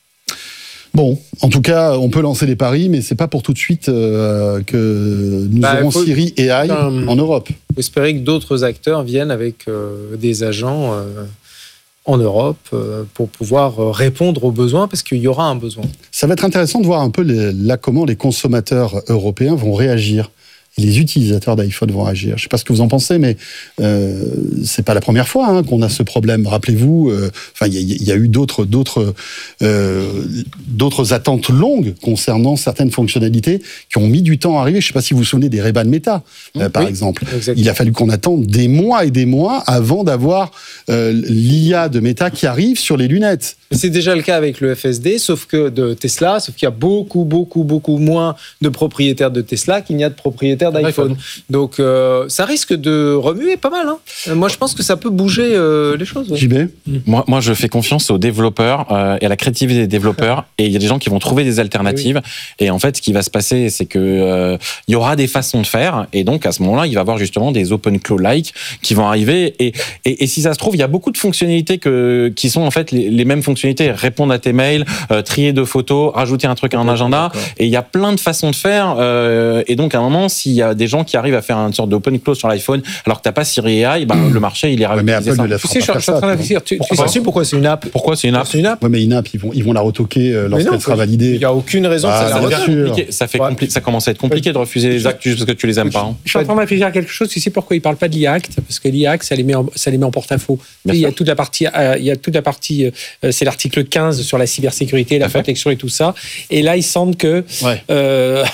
Bon, en tout cas, on peut lancer les paris, mais c'est pas pour tout de suite euh, que nous bah, aurons faut, Siri et A I euh, en Europe. Il faut espérer que d'autres acteurs viennent avec euh, des agents euh, en Europe euh, pour pouvoir répondre aux besoins, parce qu'il y aura un besoin. Ça va être intéressant de voir un peu les, là comment les consommateurs européens vont réagir. Et les utilisateurs d'iPhone vont agir. Je ne sais pas ce que vous en pensez, mais euh, c'est pas la première fois hein, qu'on a ce problème. Rappelez-vous, enfin, euh, il y, y a eu d'autres, d'autres, euh, d'autres attentes longues concernant certaines fonctionnalités qui ont mis du temps à arriver. Je ne sais pas si vous vous souvenez des Ray-Ban Meta, euh, par oui, exemple. Exactement. Il a fallu qu'on attende des mois et des mois avant d'avoir euh, l'I A de Meta qui arrive sur les lunettes. C'est déjà le cas avec le F S D, sauf que de Tesla, sauf qu'il y a beaucoup, beaucoup, beaucoup moins de propriétaires de Tesla qu'il n'y a de propriétaires d'iPhone. Donc, euh, ça risque de remuer pas mal. Hein. Moi, je pense que ça peut bouger euh, les choses. Ouais. J B moi, moi, je fais confiance aux développeurs euh, et à la créativité des développeurs. Et il y a des gens qui vont trouver des alternatives. Oui. Et en fait, ce qui va se passer, c'est que euh, il y aura des façons de faire. Et donc, à ce moment-là, il va y avoir justement des OpenClaw-like qui vont arriver. Et, et, et si ça se trouve, il y a beaucoup de fonctionnalités que, qui sont en fait les, les mêmes fonctionnalités. Répondre à tes mails, euh, trier deux photos, rajouter un truc à un agenda. D'accord. Et il y a plein de façons de faire. Euh, et donc, à un moment, s'il y a des gens qui arrivent à faire une sorte d'open close sur l'iPhone, alors que t'as pas Siri A I, bah, mmh. le marché, il est ouais, mais Apple ne la fera pas faire ça. Tu, tu sais aussi pourquoi c'est une app. Pourquoi c'est une app, c'est une app. Ouais, mais une app, ils vont, ils vont la retoquer euh, lorsqu'elle non, sera validée. Il n'y a aucune raison ah, que ça la refuse. Ça, fait ouais. compli- ça commence à être compliqué de refuser les actes juste parce que tu les aimes pas. Hein. Je suis en train de réfléchir à quelque chose. Tu sais pourquoi ils parlent pas de l'I A Act ? Parce que l'I A Act, ça les met en, ça les met en porte-à-faux. Il y a toute la partie, euh, il y a toute la partie, euh, c'est l'article quinze sur la cybersécurité, la protection et tout ça. Et là, il semble que ouais. euh,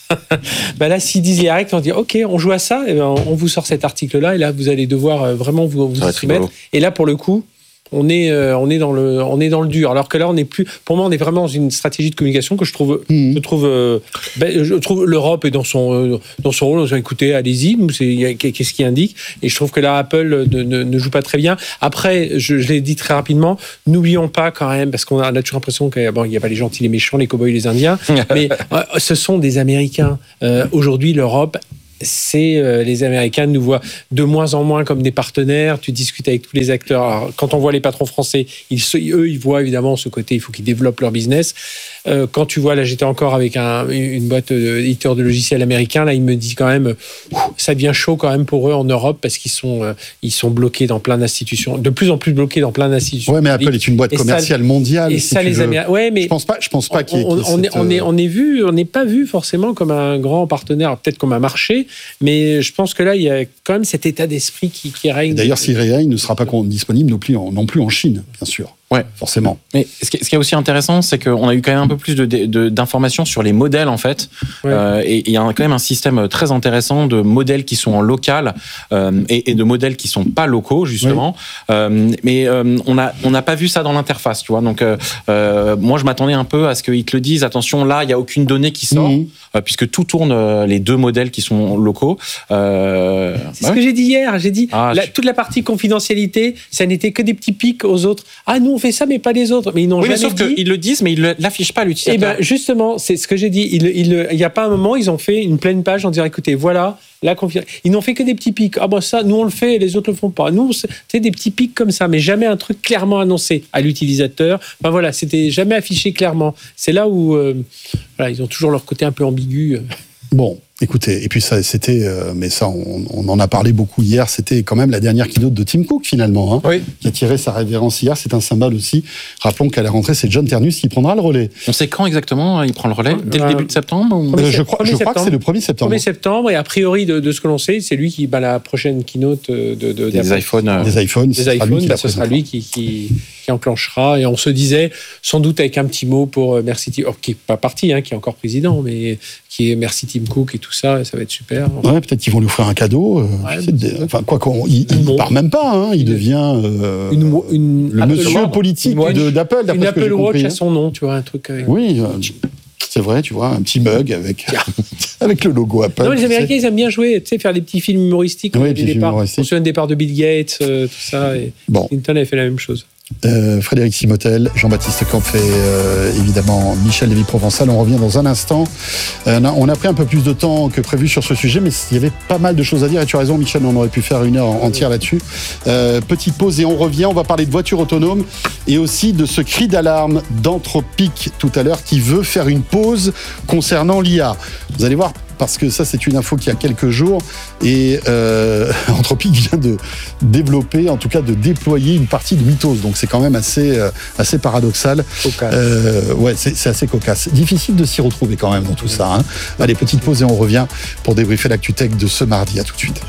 bah là, s'ils disent les règles, on dit OK, on joue à ça, et ben on vous sort cet article-là, et là, vous allez devoir vraiment vous, vous y soumettre. Et là, pour le coup, on est, euh, on est dans le, on est dans le dur. Alors que là, on est plus. Pour moi, on est vraiment dans une stratégie de communication que je trouve, mmh. je trouve, euh, ben, je trouve l'Europe est dans son, euh, dans son rôle. Écoutez, allez-y. C'est, qu'est-ce qui indique. Et je trouve que là, Apple ne, ne, ne joue pas très bien. Après, je, je l'ai dit très rapidement. N'oublions pas quand même, parce qu'on a, on a toujours l'impression qu'il bon, n'y a pas les gentils, les méchants, les cow-boys, les Indiens, mais euh, ce sont des Américains. Euh, aujourd'hui, l'Europe. C'est euh, les Américains nous voient de moins en moins comme des partenaires. Tu discutes avec tous les acteurs. Alors, quand on voit les patrons français, ils, eux, ils voient évidemment ce côté. Il faut qu'ils développent leur business. Euh, quand tu vois, là, j'étais encore avec un, une boîte d'éditeurs de logiciels américains. Là, il me dit quand même, ça devient chaud quand même pour eux en Europe parce qu'ils sont, euh, ils sont bloqués dans plein d'institutions, de plus en plus bloqués dans plein d'institutions. Ouais, mais Apple est une boîte et commerciale ça, mondiale. Et si ça, les Américains. Ouais, mais je pense pas. Je pense pas qu'il y ait. On, on, est, on est, on est vu, on n'est pas vu forcément comme un grand partenaire, peut-être comme un marché, mais je pense que là, il y a quand même cet état d'esprit qui, qui règne. D'ailleurs, si Ray ne sera pas disponible non plus en, non plus en Chine, bien sûr. Ouais, forcément. Mais ce qui, est, ce qui est aussi intéressant, c'est qu'on a eu quand même un peu plus de, de, d'informations sur les modèles, en fait. Ouais. Euh, et il y a quand même un système très intéressant de modèles qui sont en local euh, et, et de modèles qui sont pas locaux, justement. Oui. Euh, mais euh, on a on n'a pas vu ça dans l'interface, tu vois. Donc, euh, euh, moi, je m'attendais un peu à ce qu'ils te le disent. Attention, là, il y a aucune donnée qui sort, mmh. euh, puisque tout tourne euh, les deux modèles qui sont locaux. Euh, c'est bah ce ouais. que j'ai dit hier. J'ai dit ah, la, je... toute la partie confidentialité, ça n'était que des petits pics aux autres. Ah, nous on fait ça, mais pas les autres. Mais ils n'ont oui, jamais mais sauf dit. qu'ils le disent, mais ils ne l'affichent pas à l'utilisateur. Eh ben justement, c'est ce que j'ai dit. Il il il y a pas un moment, ils ont fait une pleine page en disant écoutez, voilà la confidentialité. Ils n'ont fait que des petits pics. Ah ben ça, nous on le fait, les autres le font pas. Nous, c'est des petits pics comme ça, mais jamais un truc clairement annoncé à l'utilisateur. Enfin voilà, c'était jamais affiché clairement. C'est là où euh, voilà, ils ont toujours leur côté un peu ambigu. Bon. Écoutez, et puis ça, c'était, euh, mais ça, on, on en a parlé beaucoup hier. C'était quand même la dernière keynote de Tim Cook finalement, hein, oui. qui a tiré sa révérence hier. C'est un symbole aussi. Rappelons qu'à la rentrée, c'est John Ternus qui prendra le relais. On sait quand exactement il prend le relais? Dès le début de septembre ou... euh, Je crois, je crois que c'est le premier septembre. premier septembre, et a priori de, de ce que l'on sait, c'est lui qui bat la prochaine keynote de, de des iPhones. Euh... Des iPhones. Des iPhones. Bah, ce sera lui qui, qui, qui enclenchera. Et on se disait, sans doute avec un petit mot pour merci Tim, oh, qui est pas parti, hein, qui est encore président, mais qui est merci Tim Cook et tout ça. Ça va être super. Ouais, peut-être qu'ils vont lui offrir un cadeau. Ouais, de, enfin, quoi qu'on, il, il part même pas. Hein, il devient euh, une, une, le Apple monsieur Watch, politique de, d'Apple. Une Apple Watch à son nom, tu vois, un truc. Avec... Oui, euh, c'est vrai, tu vois, un petit mug avec avec le logo Apple. Non, les Américains, ils aiment bien jouer, tu sais, faire des petits films humoristiques. Oui, des films humoristiques. On se souvient des départs de Bill Gates, euh, tout ça. Et bon. Clinton avait fait la même chose. Euh, Frédéric Simotel, Jean-Baptiste Kampf et euh, évidemment Michel Lévy-Provençal. On revient dans un instant. Euh, on a pris un peu plus de temps que prévu sur ce sujet, mais il y avait pas mal de choses à dire. Et tu as raison, Michel, on aurait pu faire une heure entière là-dessus. Euh, petite pause et on revient. On va parler de voitures autonomes et aussi de ce cri d'alarme d'Anthropic tout à l'heure qui veut faire une pause concernant l'I A. Vous allez voir, parce que ça, c'est une info qui a quelques jours et euh, Anthropic vient de développer, en tout cas de déployer une partie de Mythos. Donc c'est quand même assez, euh, assez paradoxal. Euh, ouais, c'est, c'est assez cocasse. Difficile de s'y retrouver quand même dans tout ça. Hein. Allez, petite pause et on revient pour débriefer l'ActuTech de ce mardi. À tout de suite.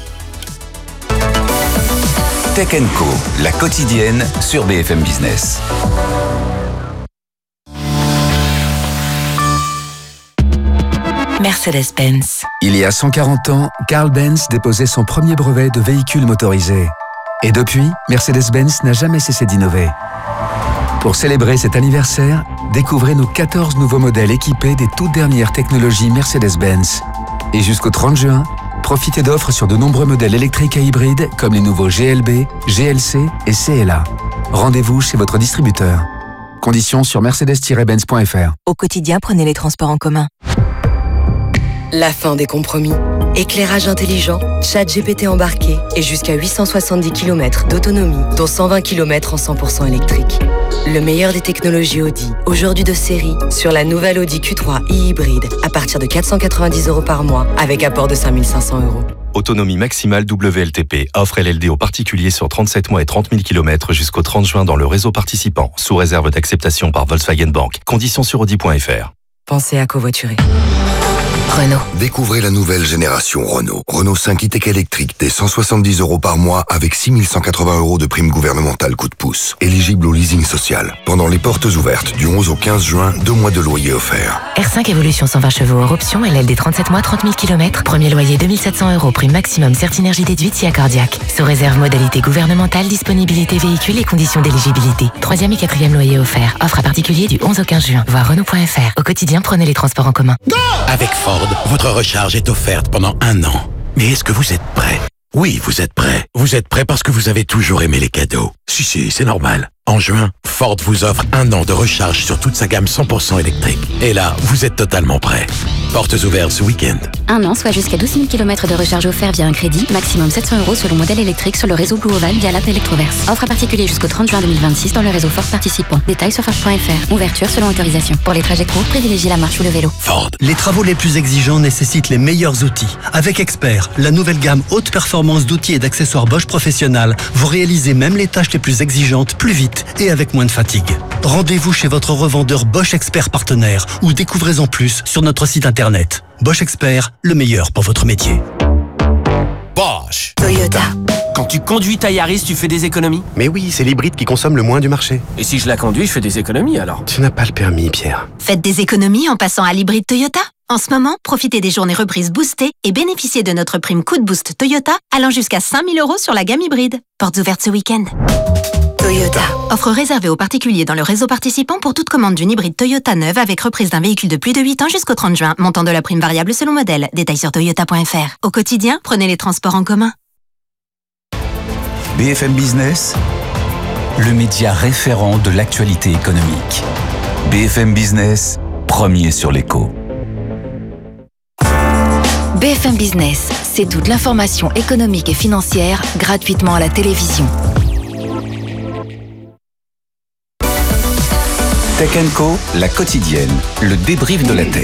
Tech and Co, la quotidienne sur B F M Business. Mercedes-Benz. Il y a cent quarante ans, Carl Benz déposait son premier brevet de véhicule motorisé. Et depuis, Mercedes-Benz n'a jamais cessé d'innover. Pour célébrer cet anniversaire, découvrez nos quatorze nouveaux modèles équipés des toutes dernières technologies Mercedes-Benz. Et jusqu'au trente juin, profitez d'offres sur de nombreux modèles électriques et hybrides comme les nouveaux G L B, G L C et C L A. Rendez-vous chez votre distributeur. Conditions sur mercedes tiret benz point f r. Au quotidien, prenez les transports en commun. La fin des compromis. Éclairage intelligent, chat G P T embarqué et jusqu'à huit cent soixante-dix kilomètres d'autonomie, dont cent vingt kilomètres en cent pour cent électrique. Le meilleur des technologies Audi, aujourd'hui de série, sur la nouvelle Audi Q trois e-hybride à partir de quatre cent quatre-vingt-dix euros par mois avec apport de cinq mille cinq cents euros. Autonomie maximale W L T P. Offre L L D aux particuliers sur trente-sept mois et trente mille kilomètres jusqu'au trente juin dans le réseau participant, sous réserve d'acceptation par Volkswagen Bank. Conditions sur audi point f r. Pensez à covoiturer. Renault. Découvrez la nouvelle génération Renault. Renault cinq e-Tech électrique dès cent soixante-dix euros par mois avec six mille cent quatre-vingts euros de prime gouvernementale coup de pouce. Éligible au leasing social. Pendant les portes ouvertes du onze au quinze juin, deux mois de loyer offerts. R cinq Evolution cent vingt chevaux hors option, L L D trente-sept mois, trente mille kilomètres. Premier loyer deux mille sept cents euros, prime maximum Certinergie déduite si accordiaque. Sous réserve modalité gouvernementale, disponibilité véhicule et conditions d'éligibilité. Troisième et quatrième loyer offert. Offre à particulier du onze au quinze juin. Voir Renault point F R. Au quotidien, prenez les transports en commun. Avec Ford, votre recharge est offerte pendant un an. Mais est-ce que vous êtes prêt? Oui, vous êtes prêt. Vous êtes prêt parce que vous avez toujours aimé les cadeaux. Si, si, c'est normal. En juin, Ford vous offre un an de recharge sur toute sa gamme cent pour cent électrique. Et là, vous êtes totalement prêt. Portes ouvertes ce week-end. Un an, soit jusqu'à douze mille kilomètres de recharge offert via un crédit, maximum sept cents euros selon modèle électrique sur le réseau Blue Oval via l'app Electroverse. Offre à particulier jusqu'au trente juin deux mille vingt-six dans le réseau Ford participant. Détails sur Ford point F R. Ouverture selon autorisation. Pour les trajets courts, privilégiez la marche ou le vélo. Ford. Les travaux les plus exigeants nécessitent les meilleurs outils. Avec Expert, la nouvelle gamme haute performance d'outils et d'accessoires Bosch Professionnel, vous réalisez même les tâches les plus exigeantes plus vite et avec moins de fatigue. Rendez-vous chez votre revendeur Bosch Expert partenaire ou découvrez en plus sur notre site internet. Bosch Expert, le meilleur pour votre métier. Bosch. Toyota. Quand tu conduis ta Yaris, tu fais des économies? Mais oui, c'est l'hybride qui consomme le moins du marché. Et si je la conduis, je fais des économies alors? Tu n'as pas le permis, Pierre. Faites des économies en passant à l'hybride Toyota. En ce moment, profitez des journées reprises boostées et bénéficiez de notre prime coup de boost Toyota allant jusqu'à cinq mille euros sur la gamme hybride. Portes ouvertes ce week-end. Toyota. Offre réservée aux particuliers dans le réseau participant pour toute commande d'une hybride Toyota neuve avec reprise d'un véhicule de plus de huit ans jusqu'au trente juin. Montant de la prime variable selon modèle. Détails sur toyota point F R. Au quotidien, prenez les transports en commun. B F M Business, le média référent de l'actualité économique. B F M Business, premier sur l'écho. B F M Business, c'est toute l'information économique et financière gratuitement à la télévision. Tech and Co, la quotidienne, le débrief de la tech.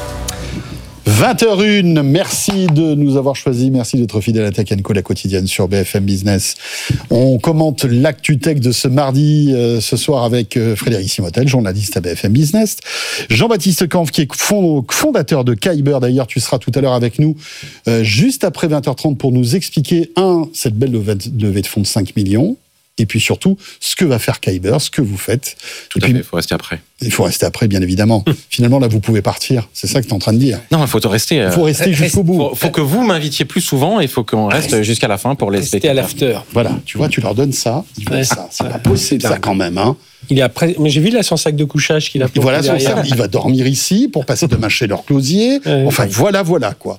vingt heures une, merci de nous avoir choisis, merci d'être fidèle à Tech and Co, la quotidienne sur B F M Business. On commente l'actu tech de ce mardi, euh, ce soir avec euh, Frédéric Simotel, journaliste à B F M Business. Jean-Baptiste Kampf, qui est fondateur de Kyber, d'ailleurs tu seras tout à l'heure avec nous, euh, juste après vingt heures trente pour nous expliquer, un, cette belle levée de fonds de cinq millions, et puis surtout, ce que va faire Kyber, ce que vous faites. Tout à fait, il faut rester après. Il faut rester après, bien évidemment. Finalement, là, vous pouvez partir. C'est ça que tu es en train de dire. Non, il faut rester. Il faut rester jusqu'au bout. Il faut, faut que vous m'invitiez plus souvent et il faut qu'on reste reste. jusqu'à la fin pour les spectateurs. Rester à l'after. Voilà, tu vois, tu leur donnes ça. Ils font ouais, ça. C'est pas possible, ça, quand même. Hein. Il est après... Mais j'ai vu là son sac de couchage qu'il a posé voilà derrière. Son sac. Il va dormir ici pour passer demain chez leur closier. Ouais, enfin, ouais. voilà, voilà, quoi.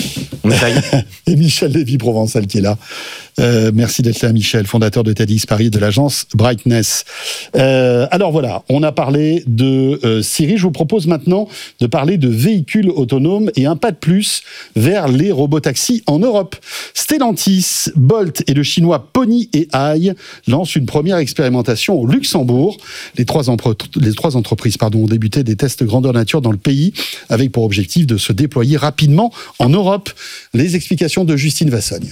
Et Michel Lévy-Provençal qui est là. Euh, merci d'être là, Michel, fondateur de TEDx Paris, de l'agence Brightness. Euh, alors voilà, on a parlé de euh, Siri. Je vous propose maintenant de parler de véhicules autonomes et un pas de plus vers les robotaxis en Europe. Stellantis, Bolt et le chinois Pony A I lancent une première expérimentation au Luxembourg. Les trois, empre- les trois entreprises pardon, ont débuté des tests grandeur nature dans le pays avec pour objectif de se déployer rapidement en Europe. Les explications de Justine Vassogne.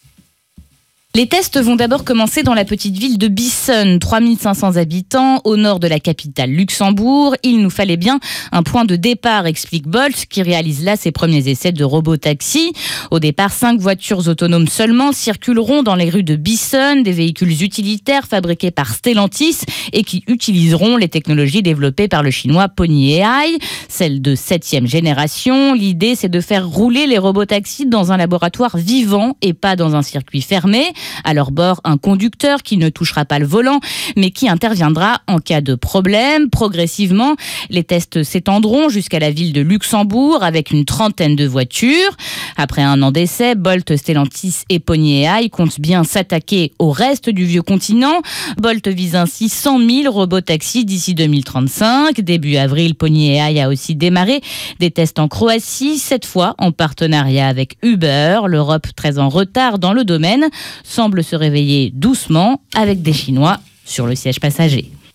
Les tests vont d'abord commencer dans la petite ville de Bissen, trois mille cinq cents habitants, au nord de la capitale Luxembourg. Il nous fallait bien un point de départ, explique Bolt, qui réalise là ses premiers essais de robotaxi. Au départ, cinq voitures autonomes seulement circuleront dans les rues de Bissen, des véhicules utilitaires fabriqués par Stellantis et qui utiliseront les technologies développées par le chinois Pony A I, celles de septième génération. L'idée, c'est de faire rouler les robotaxis dans un laboratoire vivant et pas dans un circuit fermé. À leur bord, un conducteur qui ne touchera pas le volant, mais qui interviendra en cas de problème. Progressivement, les tests s'étendront jusqu'à la ville de Luxembourg avec une trentaine de voitures. Après un an d'essai, Bolt, Stellantis et Pony A I comptent bien s'attaquer au reste du vieux continent. Bolt vise ainsi cent mille robotaxis d'ici deux mille trente-cinq. Début avril, Pony A I a aussi démarré des tests en Croatie, cette fois en partenariat avec Uber. L'Europe, très en retard dans le domaine, semble se réveiller doucement avec des Chinois sur le siège passager.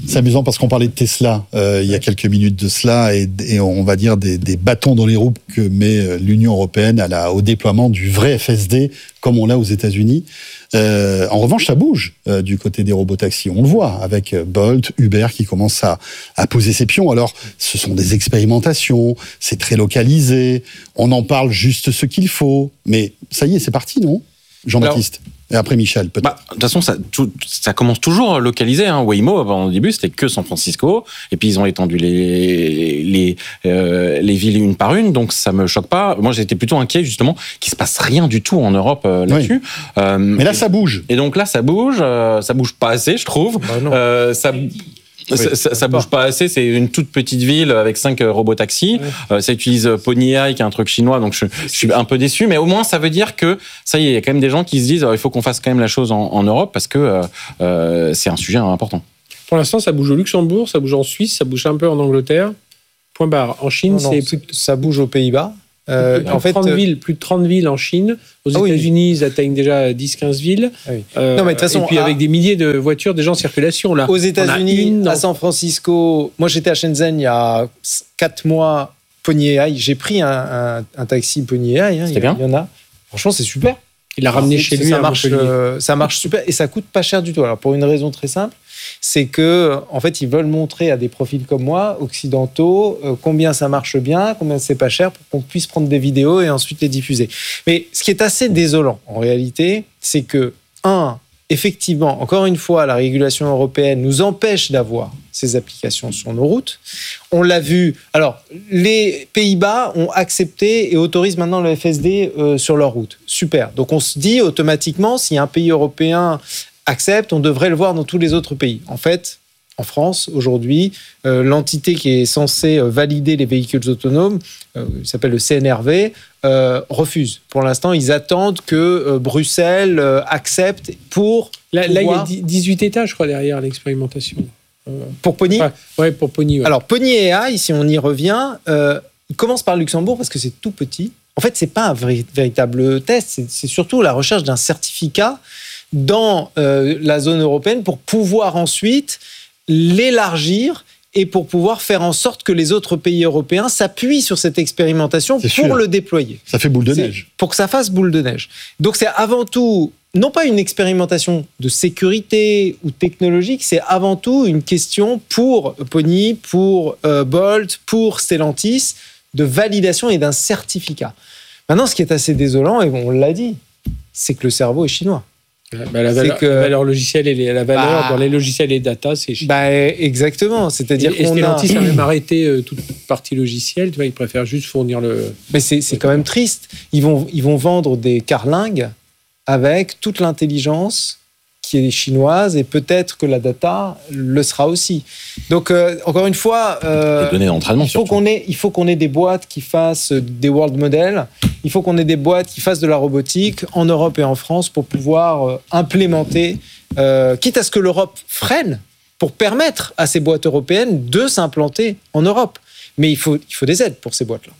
C'est amusant parce qu'on parlait de Tesla euh, il y a quelques minutes de cela et, et on va dire des, des bâtons dans les roues que met l'Union européenne à la, au déploiement du vrai F S D comme on l'a aux États-Unis. Euh, en revanche, ça bouge euh, du côté des robotaxis. On le voit avec Bolt, Uber qui commence à, à poser ses pions. Alors, ce sont des expérimentations, c'est très localisé, on en parle juste ce qu'il faut. Mais ça y est, c'est parti, non, Jean-Baptiste? Alors, et après Michel, peut-être. Bah, de toute façon, ça, tout, ça commence toujours localisé. Hein. Waymo, avant, au début, c'était que San Francisco. Et puis, ils ont étendu les, les, euh, les villes une par une. Donc, ça me choque pas. Moi, j'étais plutôt inquiet, justement, qu'il se passe rien du tout en Europe euh, là-dessus. Oui. Euh, Mais là, ça bouge. Et donc là, ça bouge. Euh, ça bouge pas assez, je trouve. Bah non. Euh, ça... Oui, ça, ça, ça bouge pas assez, c'est une toute petite ville avec cinq robotaxis. Oui. Euh, ça utilise Pony A I, qui est un truc chinois, donc je, je suis un peu déçu. Mais au moins, ça veut dire que ça y est, il y a quand même des gens qui se disent euh, il faut qu'on fasse quand même la chose en, en Europe parce que euh, euh, c'est un sujet important. Pour l'instant, ça bouge au Luxembourg, ça bouge en Suisse, ça bouge un peu en Angleterre. Point barre. En Chine, non, non, c'est plus... ça bouge aux Pays-Bas. Euh, plus, en fait, trente villes, plus de trente villes en Chine. Aux ah États-Unis, oui. Ils atteignent déjà dix quinze villes. Ah oui. euh, non, mais de toute façon, et puis à... avec des milliers de voitures déjà en circulation. Là. Aux États-Unis, à San Francisco, moi j'étais à Shenzhen il y a quatre mois, Pony A I. J'ai pris un, un, un taxi Pony A I. Hein, C'était bien. Il y en a. Franchement, c'est super. Il l'a ramené chez lui. Ça marche, euh, ça marche super et ça coûte pas cher du tout. Alors pour une raison très simple, c'est que en fait ils veulent montrer à des profils comme moi, occidentaux, euh, combien ça marche bien, combien c'est pas cher pour qu'on puisse prendre des vidéos et ensuite les diffuser. Mais ce qui est assez désolant en réalité, c'est que un, effectivement, encore une fois, la régulation européenne nous empêche d'avoir ces applications sur nos routes. On l'a vu. Alors, les Pays-Bas ont accepté et autorisent maintenant le F S D euh, sur leur route. Super. Donc, on se dit automatiquement, si un pays européen accepte, on devrait le voir dans tous les autres pays. En fait, en France, aujourd'hui, euh, l'entité qui est censée valider les véhicules autonomes, euh, il s'appelle le C N R V, euh, refuse. Pour l'instant, ils attendent que euh, Bruxelles euh, accepte pour... Là, pouvoir... là, il y a dix-huit États, je crois, derrière l'expérimentation. Euh... Pour Pony ? Oui, ouais, pour Pony. Ouais. Alors, Pony A I, si on y revient, euh, il commence par Luxembourg parce que c'est tout petit. En fait, ce n'est pas un vrai, véritable test, c'est, c'est surtout la recherche d'un certificat dans euh, la zone européenne pour pouvoir ensuite l'élargir et pour pouvoir faire en sorte que les autres pays européens s'appuient sur cette expérimentation c'est pour sûr. Le déployer. Ça fait boule de c'est neige. Pour que ça fasse boule de neige. Donc c'est avant tout, non pas une expérimentation de sécurité ou technologique, c'est avant tout une question pour Pony, pour euh, Bolt, pour Stellantis, de validation et d'un certificat. Maintenant, ce qui est assez désolant, et on l'a dit, c'est que le cerveau est chinois. Bah, la, valeur, que, la valeur logicielle et les, la valeur bah, dans les logiciels et les data, c'est chinois. Bah, exactement. C'est-à-dire et, qu'on et Stellantis a... a même arrêté euh, toute partie logicielle. Tu vois, ils préfèrent juste fournir le. Mais c'est, c'est quand même triste. Ils vont, ils vont vendre des carlingues avec toute l'intelligence qui est chinoise et peut-être que la data le sera aussi. Donc euh, encore une fois, euh, les données d'entraînement, il faut surtout. qu'on ait, il faut qu'on ait des boîtes qui fassent des world models. Il faut qu'on ait des boîtes qui fassent de la robotique en Europe et en France pour pouvoir euh, implémenter, euh, quitte à ce que l'Europe freine pour permettre à ces boîtes européennes de s'implanter en Europe. Mais il faut, il faut des aides pour ces boîtes-là.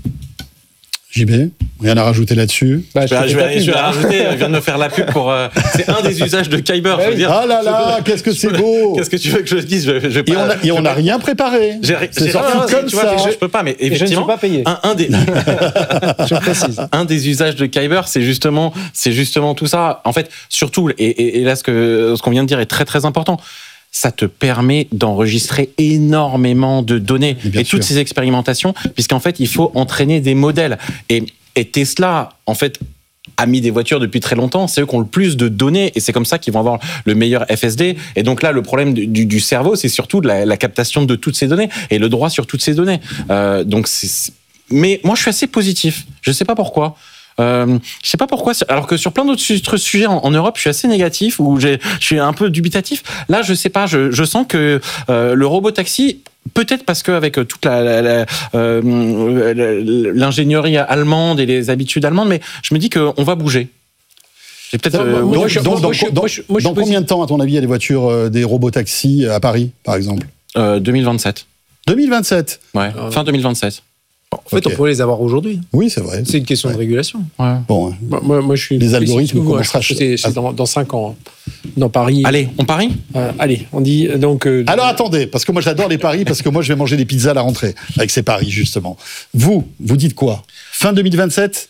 J B, rien à rajouter là-dessus. Bah, je, je, je, vais, je vais rajouter, je viens de me faire la pub pour. Euh, c'est un des usages de Kyber. Je veux dire, ah là là, qu'est-ce que c'est beau! Qu'est-ce que tu veux que je dise? je, je pas, Et on a, et on a rien préparé. J'ai, c'est j'ai sorti rien, comme tu ça. Vois, je, je peux pas, mais effectivement. Et je ne suis pas payé. Un, un des. je précise. Un des usages de Kyber, c'est justement, c'est justement tout ça. En fait, surtout, et, et, et là, ce que ce qu'on vient de dire est très très important. Ça te permet d'enregistrer énormément de données et, et toutes ces expérimentations, puisqu'en fait, il faut entraîner des modèles. Et Et Tesla, en fait, a mis des voitures depuis très longtemps. C'est eux qui ont le plus de données et c'est comme ça qu'ils vont avoir le meilleur F S D. Et donc là, le problème du, du, du cerveau, c'est surtout de la, la captation de toutes ces données et le droit sur toutes ces données. Euh, donc, c'est... Mais moi, je suis assez positif. Je ne sais pas pourquoi. Euh, je sais pas pourquoi, alors que sur plein d'autres sujets en, en Europe, je suis assez négatif ou j'ai, je suis un peu dubitatif. Là, je sais pas, je, je sens que euh, le robotaxi, peut-être parce qu'avec toute la, la, la, euh, l'ingénierie allemande et les habitudes allemandes, mais je me dis qu'on va bouger. J'ai peut-être. Euh, donc, moi, je, dans, moi, dans, je, dans, moi, je, moi, dans combien de temps, à ton avis, il y a des voitures, euh, des robotaxis à Paris, par exemple euh, deux mille vingt-sept. deux mille vingt-sept. Ouais, fin deux mille vingt-sept. En fait, Ok. on pourrait les avoir aujourd'hui. Oui, c'est vrai. C'est une question de régulation. Bon, Moi, moi, moi, je suis les algorithmes moi, je commencera pense que c'est, c'est dans, dans cinq ans. hein. Dans Paris. Allez, on parie euh, Allez, on dit donc. Euh, Alors attendez, parce que moi j'adore les paris, parce que moi je vais manger des pizzas à la rentrée avec ces paris justement. Vous, vous dites quoi? Fin deux mille vingt-sept?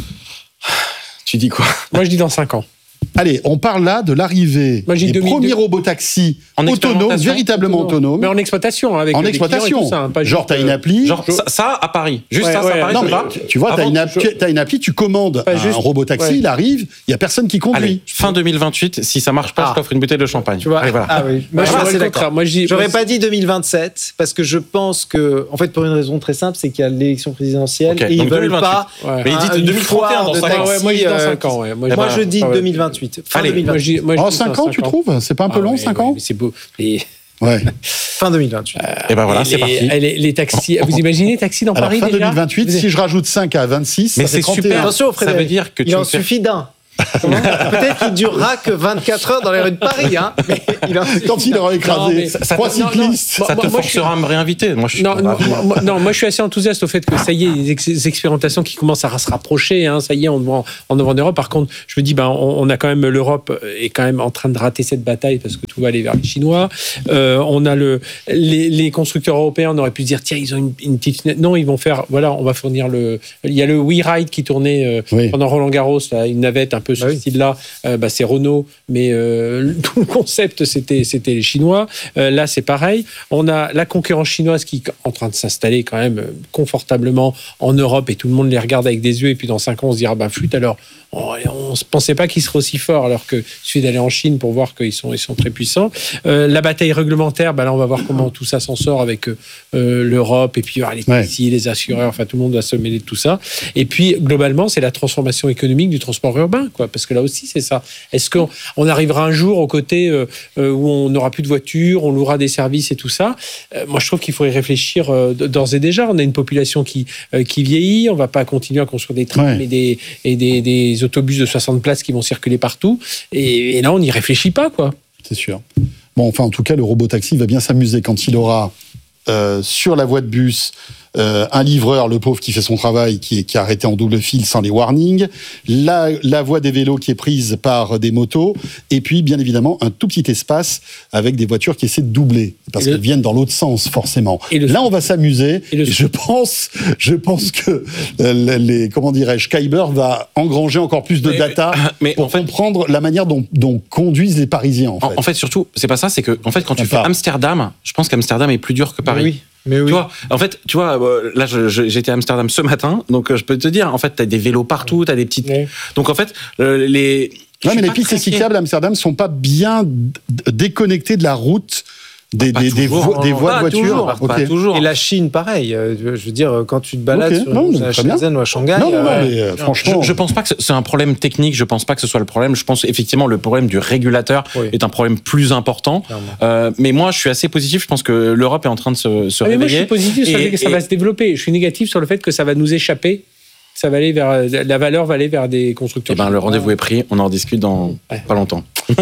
Tu dis quoi? Moi, je dis dans cinq ans. Allez, on parle là de l'arrivée Moi, j'ai des deux mille deux. premiers robotaxis En autonomes, expérimentation, véritablement autonomes. Mais en exploitation, avec En des clients et exploitation. tout ça, hein, pas Genre, juste, t'as une euh, appli. Genre, ça, ça, à Paris. Juste Ouais, ça, ça, ouais, à Paris, Non, ça mais va tu, tu vois, t'as Avant- une, app- t'as une appli, tu commandes Pas un juste- robotaxi, ouais. il arrive, il y a personne qui conduit. Allez, fin deux mille vingt-huit, si ça marche pas, Ah. je t'offre une bouteille de champagne. Tu vois Allez, voilà. Ah oui. Moi, Ouais, je suis moi, assez le d'accord. contraire. Moi, j'y- J'aurais moi, pas dit deux mille vingt-sept parce que je pense que, en fait, pour une raison très simple, c'est qu'il y a l'élection présidentielle Ok, et ils donc veulent deux mille pas. vingt-huit. Ouais. Mais il dit un- une deux mille trente et un foire dans de cinq ans. taxi, Ouais, moi, je dis dans euh, cinq ans. Ouais. Moi, Moi, je, je dis ah ouais. deux mille vingt-huit. Fin Allez, deux mille Moi, vingt-huit. je dis- moi, je En dis cinq dans ans, tu ans. trouves? C'est pas un peu Ah long, ouais, cinq ouais, ans? mais c'est beau. Et, Ouais. Fin deux mille vingt-huit. Et ben voilà, c'est les, parti. les, les taxis. Vous imaginez taxis dans Alors, Paris fin déjà deux mille vingt-huit, si je rajoute cinq à vingt-six, Mais ça fait c'est trente et un. super. Attention, Ça Frédéric. veut dire que il tu en me fais- suffit d'un. Comment Peut-être qu'il durera que vingt-quatre heures dans les rues de Paris, hein. Mais il en suffit Quand il d'un. aura Non, écrasé mais ça- ça trois te- non, non, cyclistes. Moi- Ça te moi, je suis- forcera à me réinviter. Moi, je suis Non, pas non, ravi. moi, non, moi je suis assez enthousiaste au fait que ça y est, les ex- expérimentations qui commencent à se rapprocher, hein, ça y est, on en, en en Europe. Par contre, je me dis, ben, on, on a quand même l'Europe est quand même en train de rater cette bataille parce que tout va aller vers les Chinois. Euh, on a le, les, les constructeurs européens, on aurait pu se dire, tiens, ils ont une, une petite fenêtre. Non, ils vont faire, voilà, on va fournir le. Il y a le WeRide qui tournait euh, Oui. pendant Roland Garros, là, une navette un peu ce Ah oui. style-là. Euh, bah, c'est Renault, mais euh, tout le concept c'était c'était les Chinois. Euh, là, c'est pareil. On a la concurrence chinoise qui est en train de s'installer quand même euh, confortablement en Europe et tout le monde les regarde avec des yeux. Et puis dans cinq ans, on se dira, bah flûte alors. On ne pensait pas qu'ils seraient aussi forts, alors que il suffit d'aller en Chine pour voir qu'ils sont, ils sont très puissants. Euh, la bataille réglementaire, bah là, on va voir comment tout ça s'en sort avec euh, l'Europe et puis ah, les taxis, les assureurs, enfin tout le monde va se mêler de tout ça. Et puis globalement, c'est la transformation économique du transport urbain, quoi, parce que là aussi, c'est ça. Est-ce qu'on on arrivera un jour au côté euh, euh, où on n'aura plus de voitures, on louera des services et tout ça? euh, Moi, je trouve qu'il faut y réfléchir euh, d'ores et déjà. On a une population qui, euh, qui vieillit, on ne va pas continuer à construire des trams Ouais. et, des, et des, des autobus de soixante places qui vont circuler partout. Et, et là, on n'y réfléchit pas, quoi. C'est sûr. Bon, enfin, en tout cas, le robotaxi va bien s'amuser quand il aura euh, sur la voie de bus euh, un livreur, le pauvre qui fait son travail, qui est, qui est arrêté en double fil sans les warnings, la, la voie des vélos qui est prise par des motos, et puis, bien évidemment, un tout petit espace avec des voitures qui essaient de doubler, parce Et le- qu'elles viennent dans l'autre sens, forcément. Et le- Là, on va s'amuser. Et le- Et je pense, je pense que euh, les, comment dirais-je, Kyber va engranger encore plus de Mais- data mais pour en fait- comprendre la manière dont, dont conduisent les Parisiens, en fait. En, en fait, surtout, c'est pas ça, c'est que en fait, quand tu Enfin. fais Amsterdam, je pense qu'Amsterdam est plus dur que Paris. Mais oui. Mais oui. Tu vois, en fait, tu vois, euh, là, je- je- j'étais à Amsterdam ce matin, donc euh, je peux te dire, en fait, t'as des vélos partout, t'as des petites. Ouais. Donc en fait, euh, les. je Non, suis mais les pas pistes très inquiet. cyclables à Amsterdam ne sont pas bien d- déconnectées de la route des, Pas des, des toujours, voies, des non, voies pas de voiture. toujours, Ok. pas toujours. Et la Chine, pareil. Euh, Je veux dire, quand tu te balades Ok. sur Non, une mais à très bien. Shenzhen ou à Shanghai. Non, non, non, euh, mais euh, franchement. Je, je pense pas que c'est un problème technique. Je pense pas que ce soit le problème. Je pense effectivement le problème du régulateur Oui. est un problème plus important. Clairement. Euh, mais moi, je suis assez positif. Je pense que l'Europe est en train de se, se Ah, mais moi, je réveiller. suis positif sur le Et- fait que ça et- va se développer. Je suis négatif sur le fait que ça va nous échapper. Ça va aller vers la valeur va aller vers des constructeurs. Eh ben, le rendez-vous est pris. On en discute dans Ouais. pas longtemps.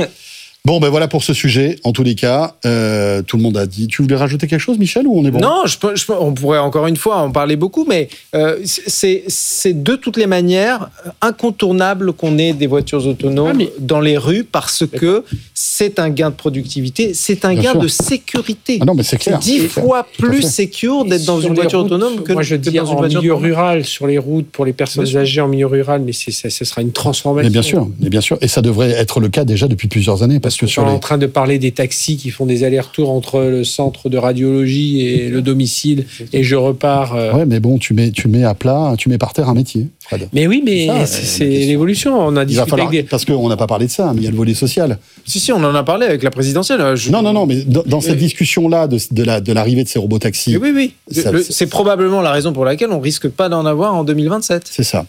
Bon, ben voilà pour ce sujet. En tous les cas, euh, tout le monde a dit. Tu voulais rajouter quelque chose, Michel, ou on est bon? Non, je, peux- je peux- on pourrait encore une fois en parler beaucoup, mais euh, c'est c'est de toutes les manières incontournable qu'on ait des voitures autonomes Ah, mais- dans les rues parce que c'est un gain de productivité, c'est un Bien gain sûr. de sécurité. Ah non, mais c'est clair. dix C'est clair. fois Tout à plus fait. sécure d'être dans Sur une les voiture routes, autonome que, moi je que dis dans une en voiture milieu normale. rural, sur les routes pour les personnes Bien sûr. âgées en milieu rural, mais c'est, ça, ce sera une transformation. Mais bien sûr, mais bien sûr. Et ça devrait être le cas déjà depuis plusieurs années, parce que On est sur les. en train de parler des taxis qui font des allers-retours entre le centre de radiologie et le domicile, et je repars. euh, Ouais, mais bon, tu mets, tu mets à plat, tu mets par terre un métier, Fred. Mais oui, mais C'est ça, c'est, euh, c'est la question. l'évolution. On a Il va discuté falloir, avec des... parce qu'on n'a pas parlé de ça, mais il y a le volet social. Si, si, on en a parlé avec la présidentielle. Je- Non, non, non, mais dans, dans cette Mais- discussion-là de, de, la, de l'arrivée de ces robotaxis, Mais oui, oui. Ça, Le- c'est- c'est probablement la raison pour laquelle on risque pas d'en avoir en deux mille vingt-sept. c'est ça.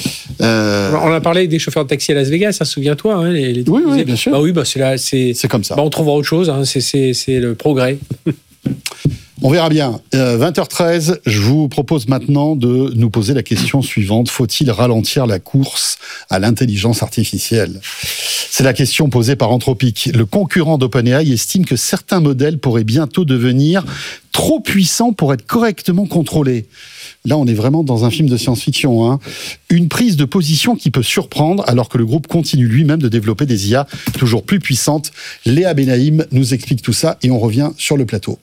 Euh, On a parlé avec des chauffeurs de taxi à Las Vegas, ça, souviens-toi. Hein, les, les- Oui, oui, bien sûr. Bah oui, bah c'est là, c'est. c'est comme ça. Bah, on trouvera autre chose. Hein, c'est, c'est, c'est le progrès. On verra bien. Euh, vingt heures treize, je vous propose maintenant de nous poser la question suivante. Faut-il ralentir la course à l'intelligence artificielle ? C'est la question posée par Anthropic. Le concurrent d'OpenAI estime que certains modèles pourraient bientôt devenir trop puissants pour être correctement contrôlés. Là, on est vraiment dans un film de science-fiction. Hein. Une prise de position qui peut surprendre alors que le groupe continue lui-même de développer des I A toujours plus puissantes. Léa Benaïm nous explique tout ça et on revient sur le plateau.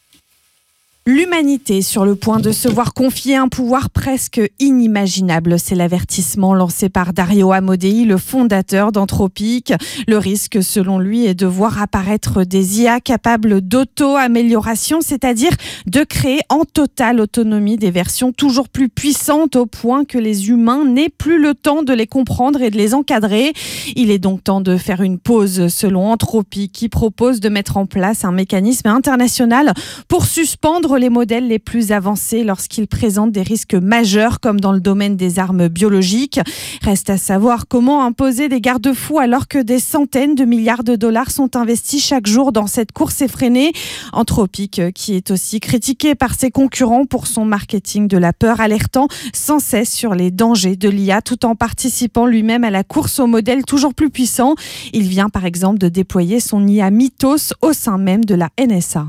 L'humanité sur le point de se voir confier un pouvoir presque inimaginable. C'est l'avertissement lancé par Dario Amodei, le fondateur d'Anthropic. Le risque, selon lui, est de voir apparaître des I A capables d'auto-amélioration, c'est-à-dire de créer en totale autonomie des versions toujours plus puissantes au point que les humains n'aient plus le temps de les comprendre et de les encadrer. Il est donc temps de faire une pause, selon Anthropic, qui propose de mettre en place un mécanisme international pour suspendre les modèles les plus avancés lorsqu'ils présentent des risques majeurs comme dans le domaine des armes biologiques. Reste à savoir comment imposer des garde-fous alors que des centaines de milliards de dollars sont investis chaque jour dans cette course effrénée. Anthropic, qui est aussi critiqué par ses concurrents pour son marketing de la peur, alertant sans cesse sur les dangers de l'I A tout en participant lui-même à la course aux modèles toujours plus puissants. Il vient par exemple de déployer son I A Mythos au sein même de la N S A.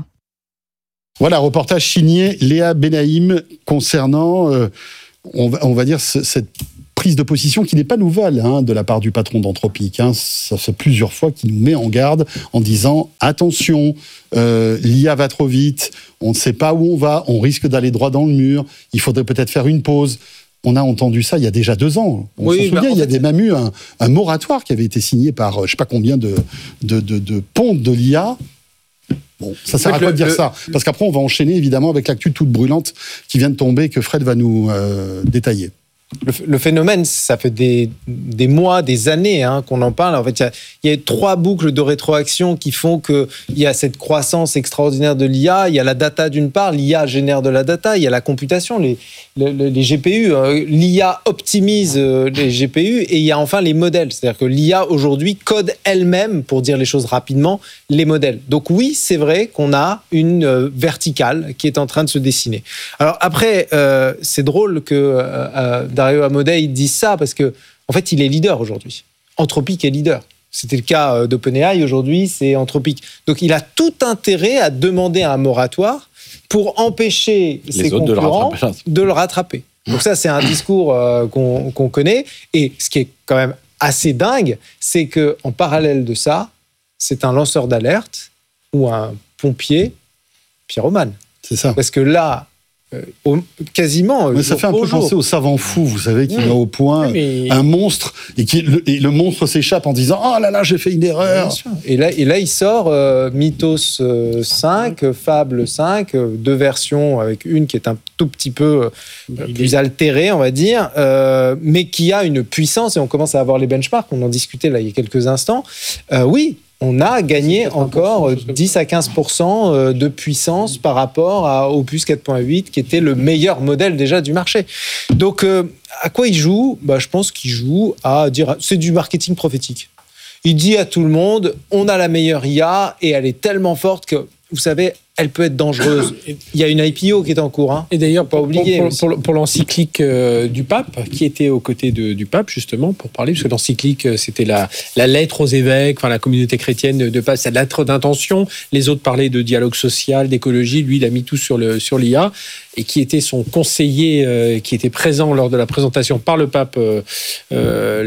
Voilà, reportage signé Léa Benaïm concernant, euh, on, va, on va dire, ce, cette prise de position qui n'est pas nouvelle hein, de la part du patron d'Anthropic. Hein. Ça fait plusieurs fois qu'il nous met en garde en disant « Attention, euh, l'I A va trop vite, on ne sait pas où on va, on risque d'aller droit dans le mur, il faudrait peut-être faire une pause ». On a entendu ça il y a déjà deux ans. On oui, s'en souvient, bah, il y avait fait... même eu un, un moratoire qui avait été signé par je ne sais pas combien de, de, de, de pontes de l'I A. Bon, ça sert à quoi de dire le, ça ? Parce qu'après, on va enchaîner évidemment avec l'actu toute brûlante qui vient de tomber, que Fred va nous euh, détailler. Le, le phénomène, ça fait des, des mois, des années hein, qu'on en parle. En fait, il y a, il y a trois boucles de rétroaction qui font qu'il y a cette croissance extraordinaire de l'I A. Il y a la data d'une part, l'I A génère de la data. Il y a la computation, les, les, les G P U. L'I A optimise les G P U. Et il y a enfin les modèles. C'est-à-dire que l'I A, aujourd'hui, code elle-même, pour dire les choses rapidement, les modèles. Donc oui, c'est vrai qu'on a une verticale qui est en train de se dessiner. Alors après, euh, c'est drôle que... Euh, Dario Amodei dit ça parce que en fait, il est leader aujourd'hui. Anthropic est leader. C'était le cas d'OpenAI aujourd'hui, c'est Anthropic. Donc, il a tout intérêt à demander un moratoire pour empêcher Les ses concurrents de le, de le rattraper. Donc ça, c'est un discours euh, qu'on, qu'on connaît. Et ce qui est quand même assez dingue, c'est que en parallèle de ça, c'est un lanceur d'alerte ou un pompier pyromane. C'est ça. Parce que là, Euh, au, quasiment. Mais ça fait un peu penser au savant fou, vous savez, qui mmh. met au point mais... un monstre et, qui, le, et le monstre s'échappe en disant « Oh là là, j'ai fait une erreur !» Et là, et là, il sort euh, Mythos euh, cinq, mmh. Fable cinq, euh, deux versions, avec une qui est un tout petit peu euh, plus altérée, on va dire, euh, mais qui a une puissance, et on commence à avoir les benchmarks, on en discutait là il y a quelques instants. Euh, oui, on a gagné encore dix à quinze pour cent de puissance par rapport à Opus quatre point huit, qui était le meilleur modèle déjà du marché. Donc, euh, à quoi il joue ? Bah, je pense qu'il joue à dire... C'est du marketing prophétique. Il dit à tout le monde, on a la meilleure I A et elle est tellement forte que, vous savez, elle peut être dangereuse. Il y a une I P O qui est en cours. Hein. Et d'ailleurs, pas oublier, pour, pour, pour, pour l'encyclique euh, du pape, qui était aux côtés de, du pape, justement, pour parler, parce que l'encyclique, c'était la, la lettre aux évêques, enfin la communauté chrétienne de, de pape, c'est la lettre d'intention. Les autres parlaient de dialogue social, d'écologie. Lui, il a mis tout sur, le, sur l'I A. Et qui était son conseiller, euh, qui était présent lors de la présentation par le pape euh, euh,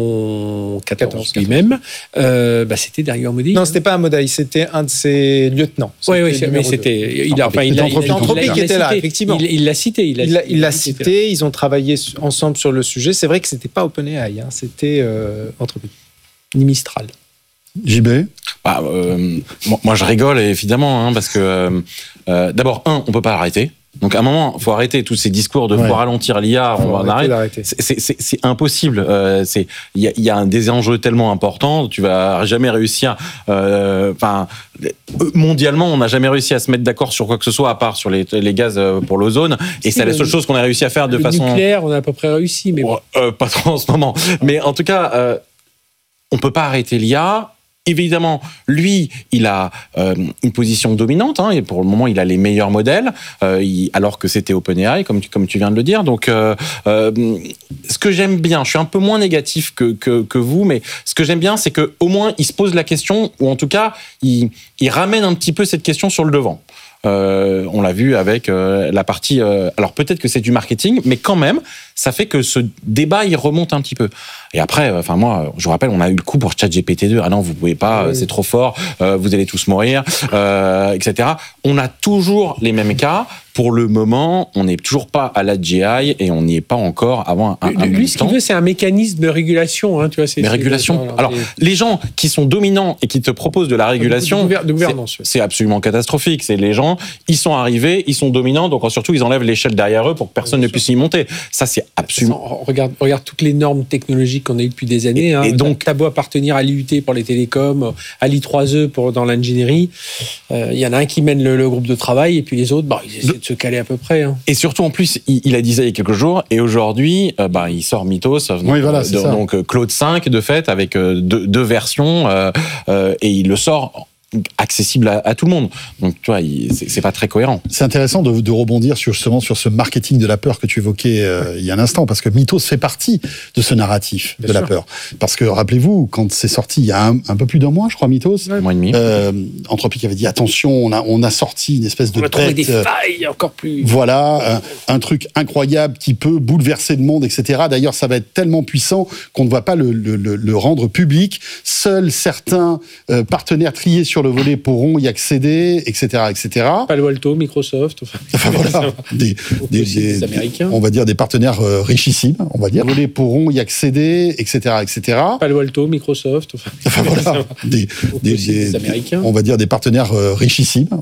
Léon quatorze lui-même, euh, bah, c'était Dario Amodei. Non, c'était pas Amodei, c'était un de ses lieutenants. Oui, oui, mais c'était... Il a, enfin, il a, il a, Anthropic était là, effectivement. Il, il l'a cité. Il l'a, il l'a, il l'a cité, ils ont travaillé ensemble sur le sujet. C'est vrai que c'était pas OpenAI, hein, c'était euh, Anthropic. Ni Mistral. J B bah, euh, moi, je rigole, évidemment, hein, parce que, euh, d'abord, un, on peut pas l'arrêter. Donc à un moment, il faut arrêter tous ces discours de ouais. faut ralentir l'I A, on va en arrêter. C'est, c'est, c'est, c'est impossible. Euh, c'est, il y a, y a un des enjeux tellement importants. Tu vas jamais réussir. Enfin, euh, mondialement, on n'a jamais réussi à se mettre d'accord sur quoi que ce soit à part sur les, les gaz pour l'ozone. Et si, c'est la seule chose qu'on a réussi à faire de le façon. Nucléaire, on a à peu près réussi, mais bon. euh, pas trop en ce moment. Mais en tout cas, euh, on peut pas arrêter l'I A. évidemment, lui, il a euh, une position dominante, hein, et pour le moment, il a les meilleurs modèles, euh, il, alors que c'était OpenAI, comme tu, comme tu viens de le dire. Donc, euh, euh, ce que j'aime bien, je suis un peu moins négatif que, que, que vous, mais ce que j'aime bien, c'est qu'au moins, il se pose la question, ou en tout cas, il, il ramène un petit peu cette question sur le devant. Euh, on l'a vu avec euh, la partie... Euh, alors peut-être que c'est du marketing, mais quand même, ça fait que ce débat, il remonte un petit peu. Et après, enfin moi, je vous rappelle, on a eu le coup pour ChatGPT deux. Ah non, vous pouvez pas, oui. c'est trop fort, euh, vous allez tous mourir, euh, et cetera. On a toujours les mêmes cas. Pour le moment, on n'est toujours pas à la G I et on n'y est pas encore avant un, un Lui, ce qu'il veut, c'est un mécanisme de régulation. Hein, tu vois, c'est, Mais c'est régulation. C'est, alors, les... les gens qui sont dominants et qui te proposent de la régulation, de, de gouvernance, c'est, c'est absolument catastrophique. C'est les gens, ils sont arrivés, ils sont dominants, donc surtout, ils enlèvent l'échelle derrière eux pour que personne oui, ne puisse y monter. Ça, c'est absolument... Regarde, regarde toutes les normes technologiques qu'on a eues depuis des années. Et, hein. et donc, t'as beau appartenir à l'I U T pour les télécoms, à l'I trois E pour, dans l'ingénierie. Il euh, y en a un qui mène le, le groupe de travail et puis les autres, bah, ils essaient de, de se caler à peu près. Hein. Et surtout, en plus, il, il a dit ça il y a quelques jours, et aujourd'hui, euh, bah, il sort Mythos, donc, oui, voilà, de, donc Claude cinq, de fait, avec euh, deux, deux versions, euh, euh, et il le sort accessible à, à tout le monde. Donc, tu vois, il, c'est, c'est pas très cohérent. C'est intéressant de, de rebondir sur, justement sur ce marketing de la peur que tu évoquais euh, il y a un instant, parce que Mythos fait partie de ce narratif Bien de sûr. La peur. Parce que, rappelez-vous, quand c'est sorti il y a un, un peu plus d'un mois, je crois, Mythos, un mois et demi. Euh, Anthropic avait dit, attention, on a, on a sorti une espèce de on a trouvé des euh, failles encore plus... Voilà, un, un truc incroyable qui peut bouleverser le monde, et cetera. D'ailleurs, ça va être tellement puissant qu'on ne va pas le, le, le, le rendre public. Seuls certains euh, partenaires triés sur le volet pourront y accéder, et cetera, et cetera. Palo Alto, Microsoft, enfin, enfin voilà, des, des, des, des Américains, on va dire des partenaires euh, richissimes, on va dire. Les pourront y accéder, et cetera, et cetera. Palo Alto, Microsoft, enfin, enfin voilà, des, des, des, des Américains, on va dire des partenaires euh, richissimes,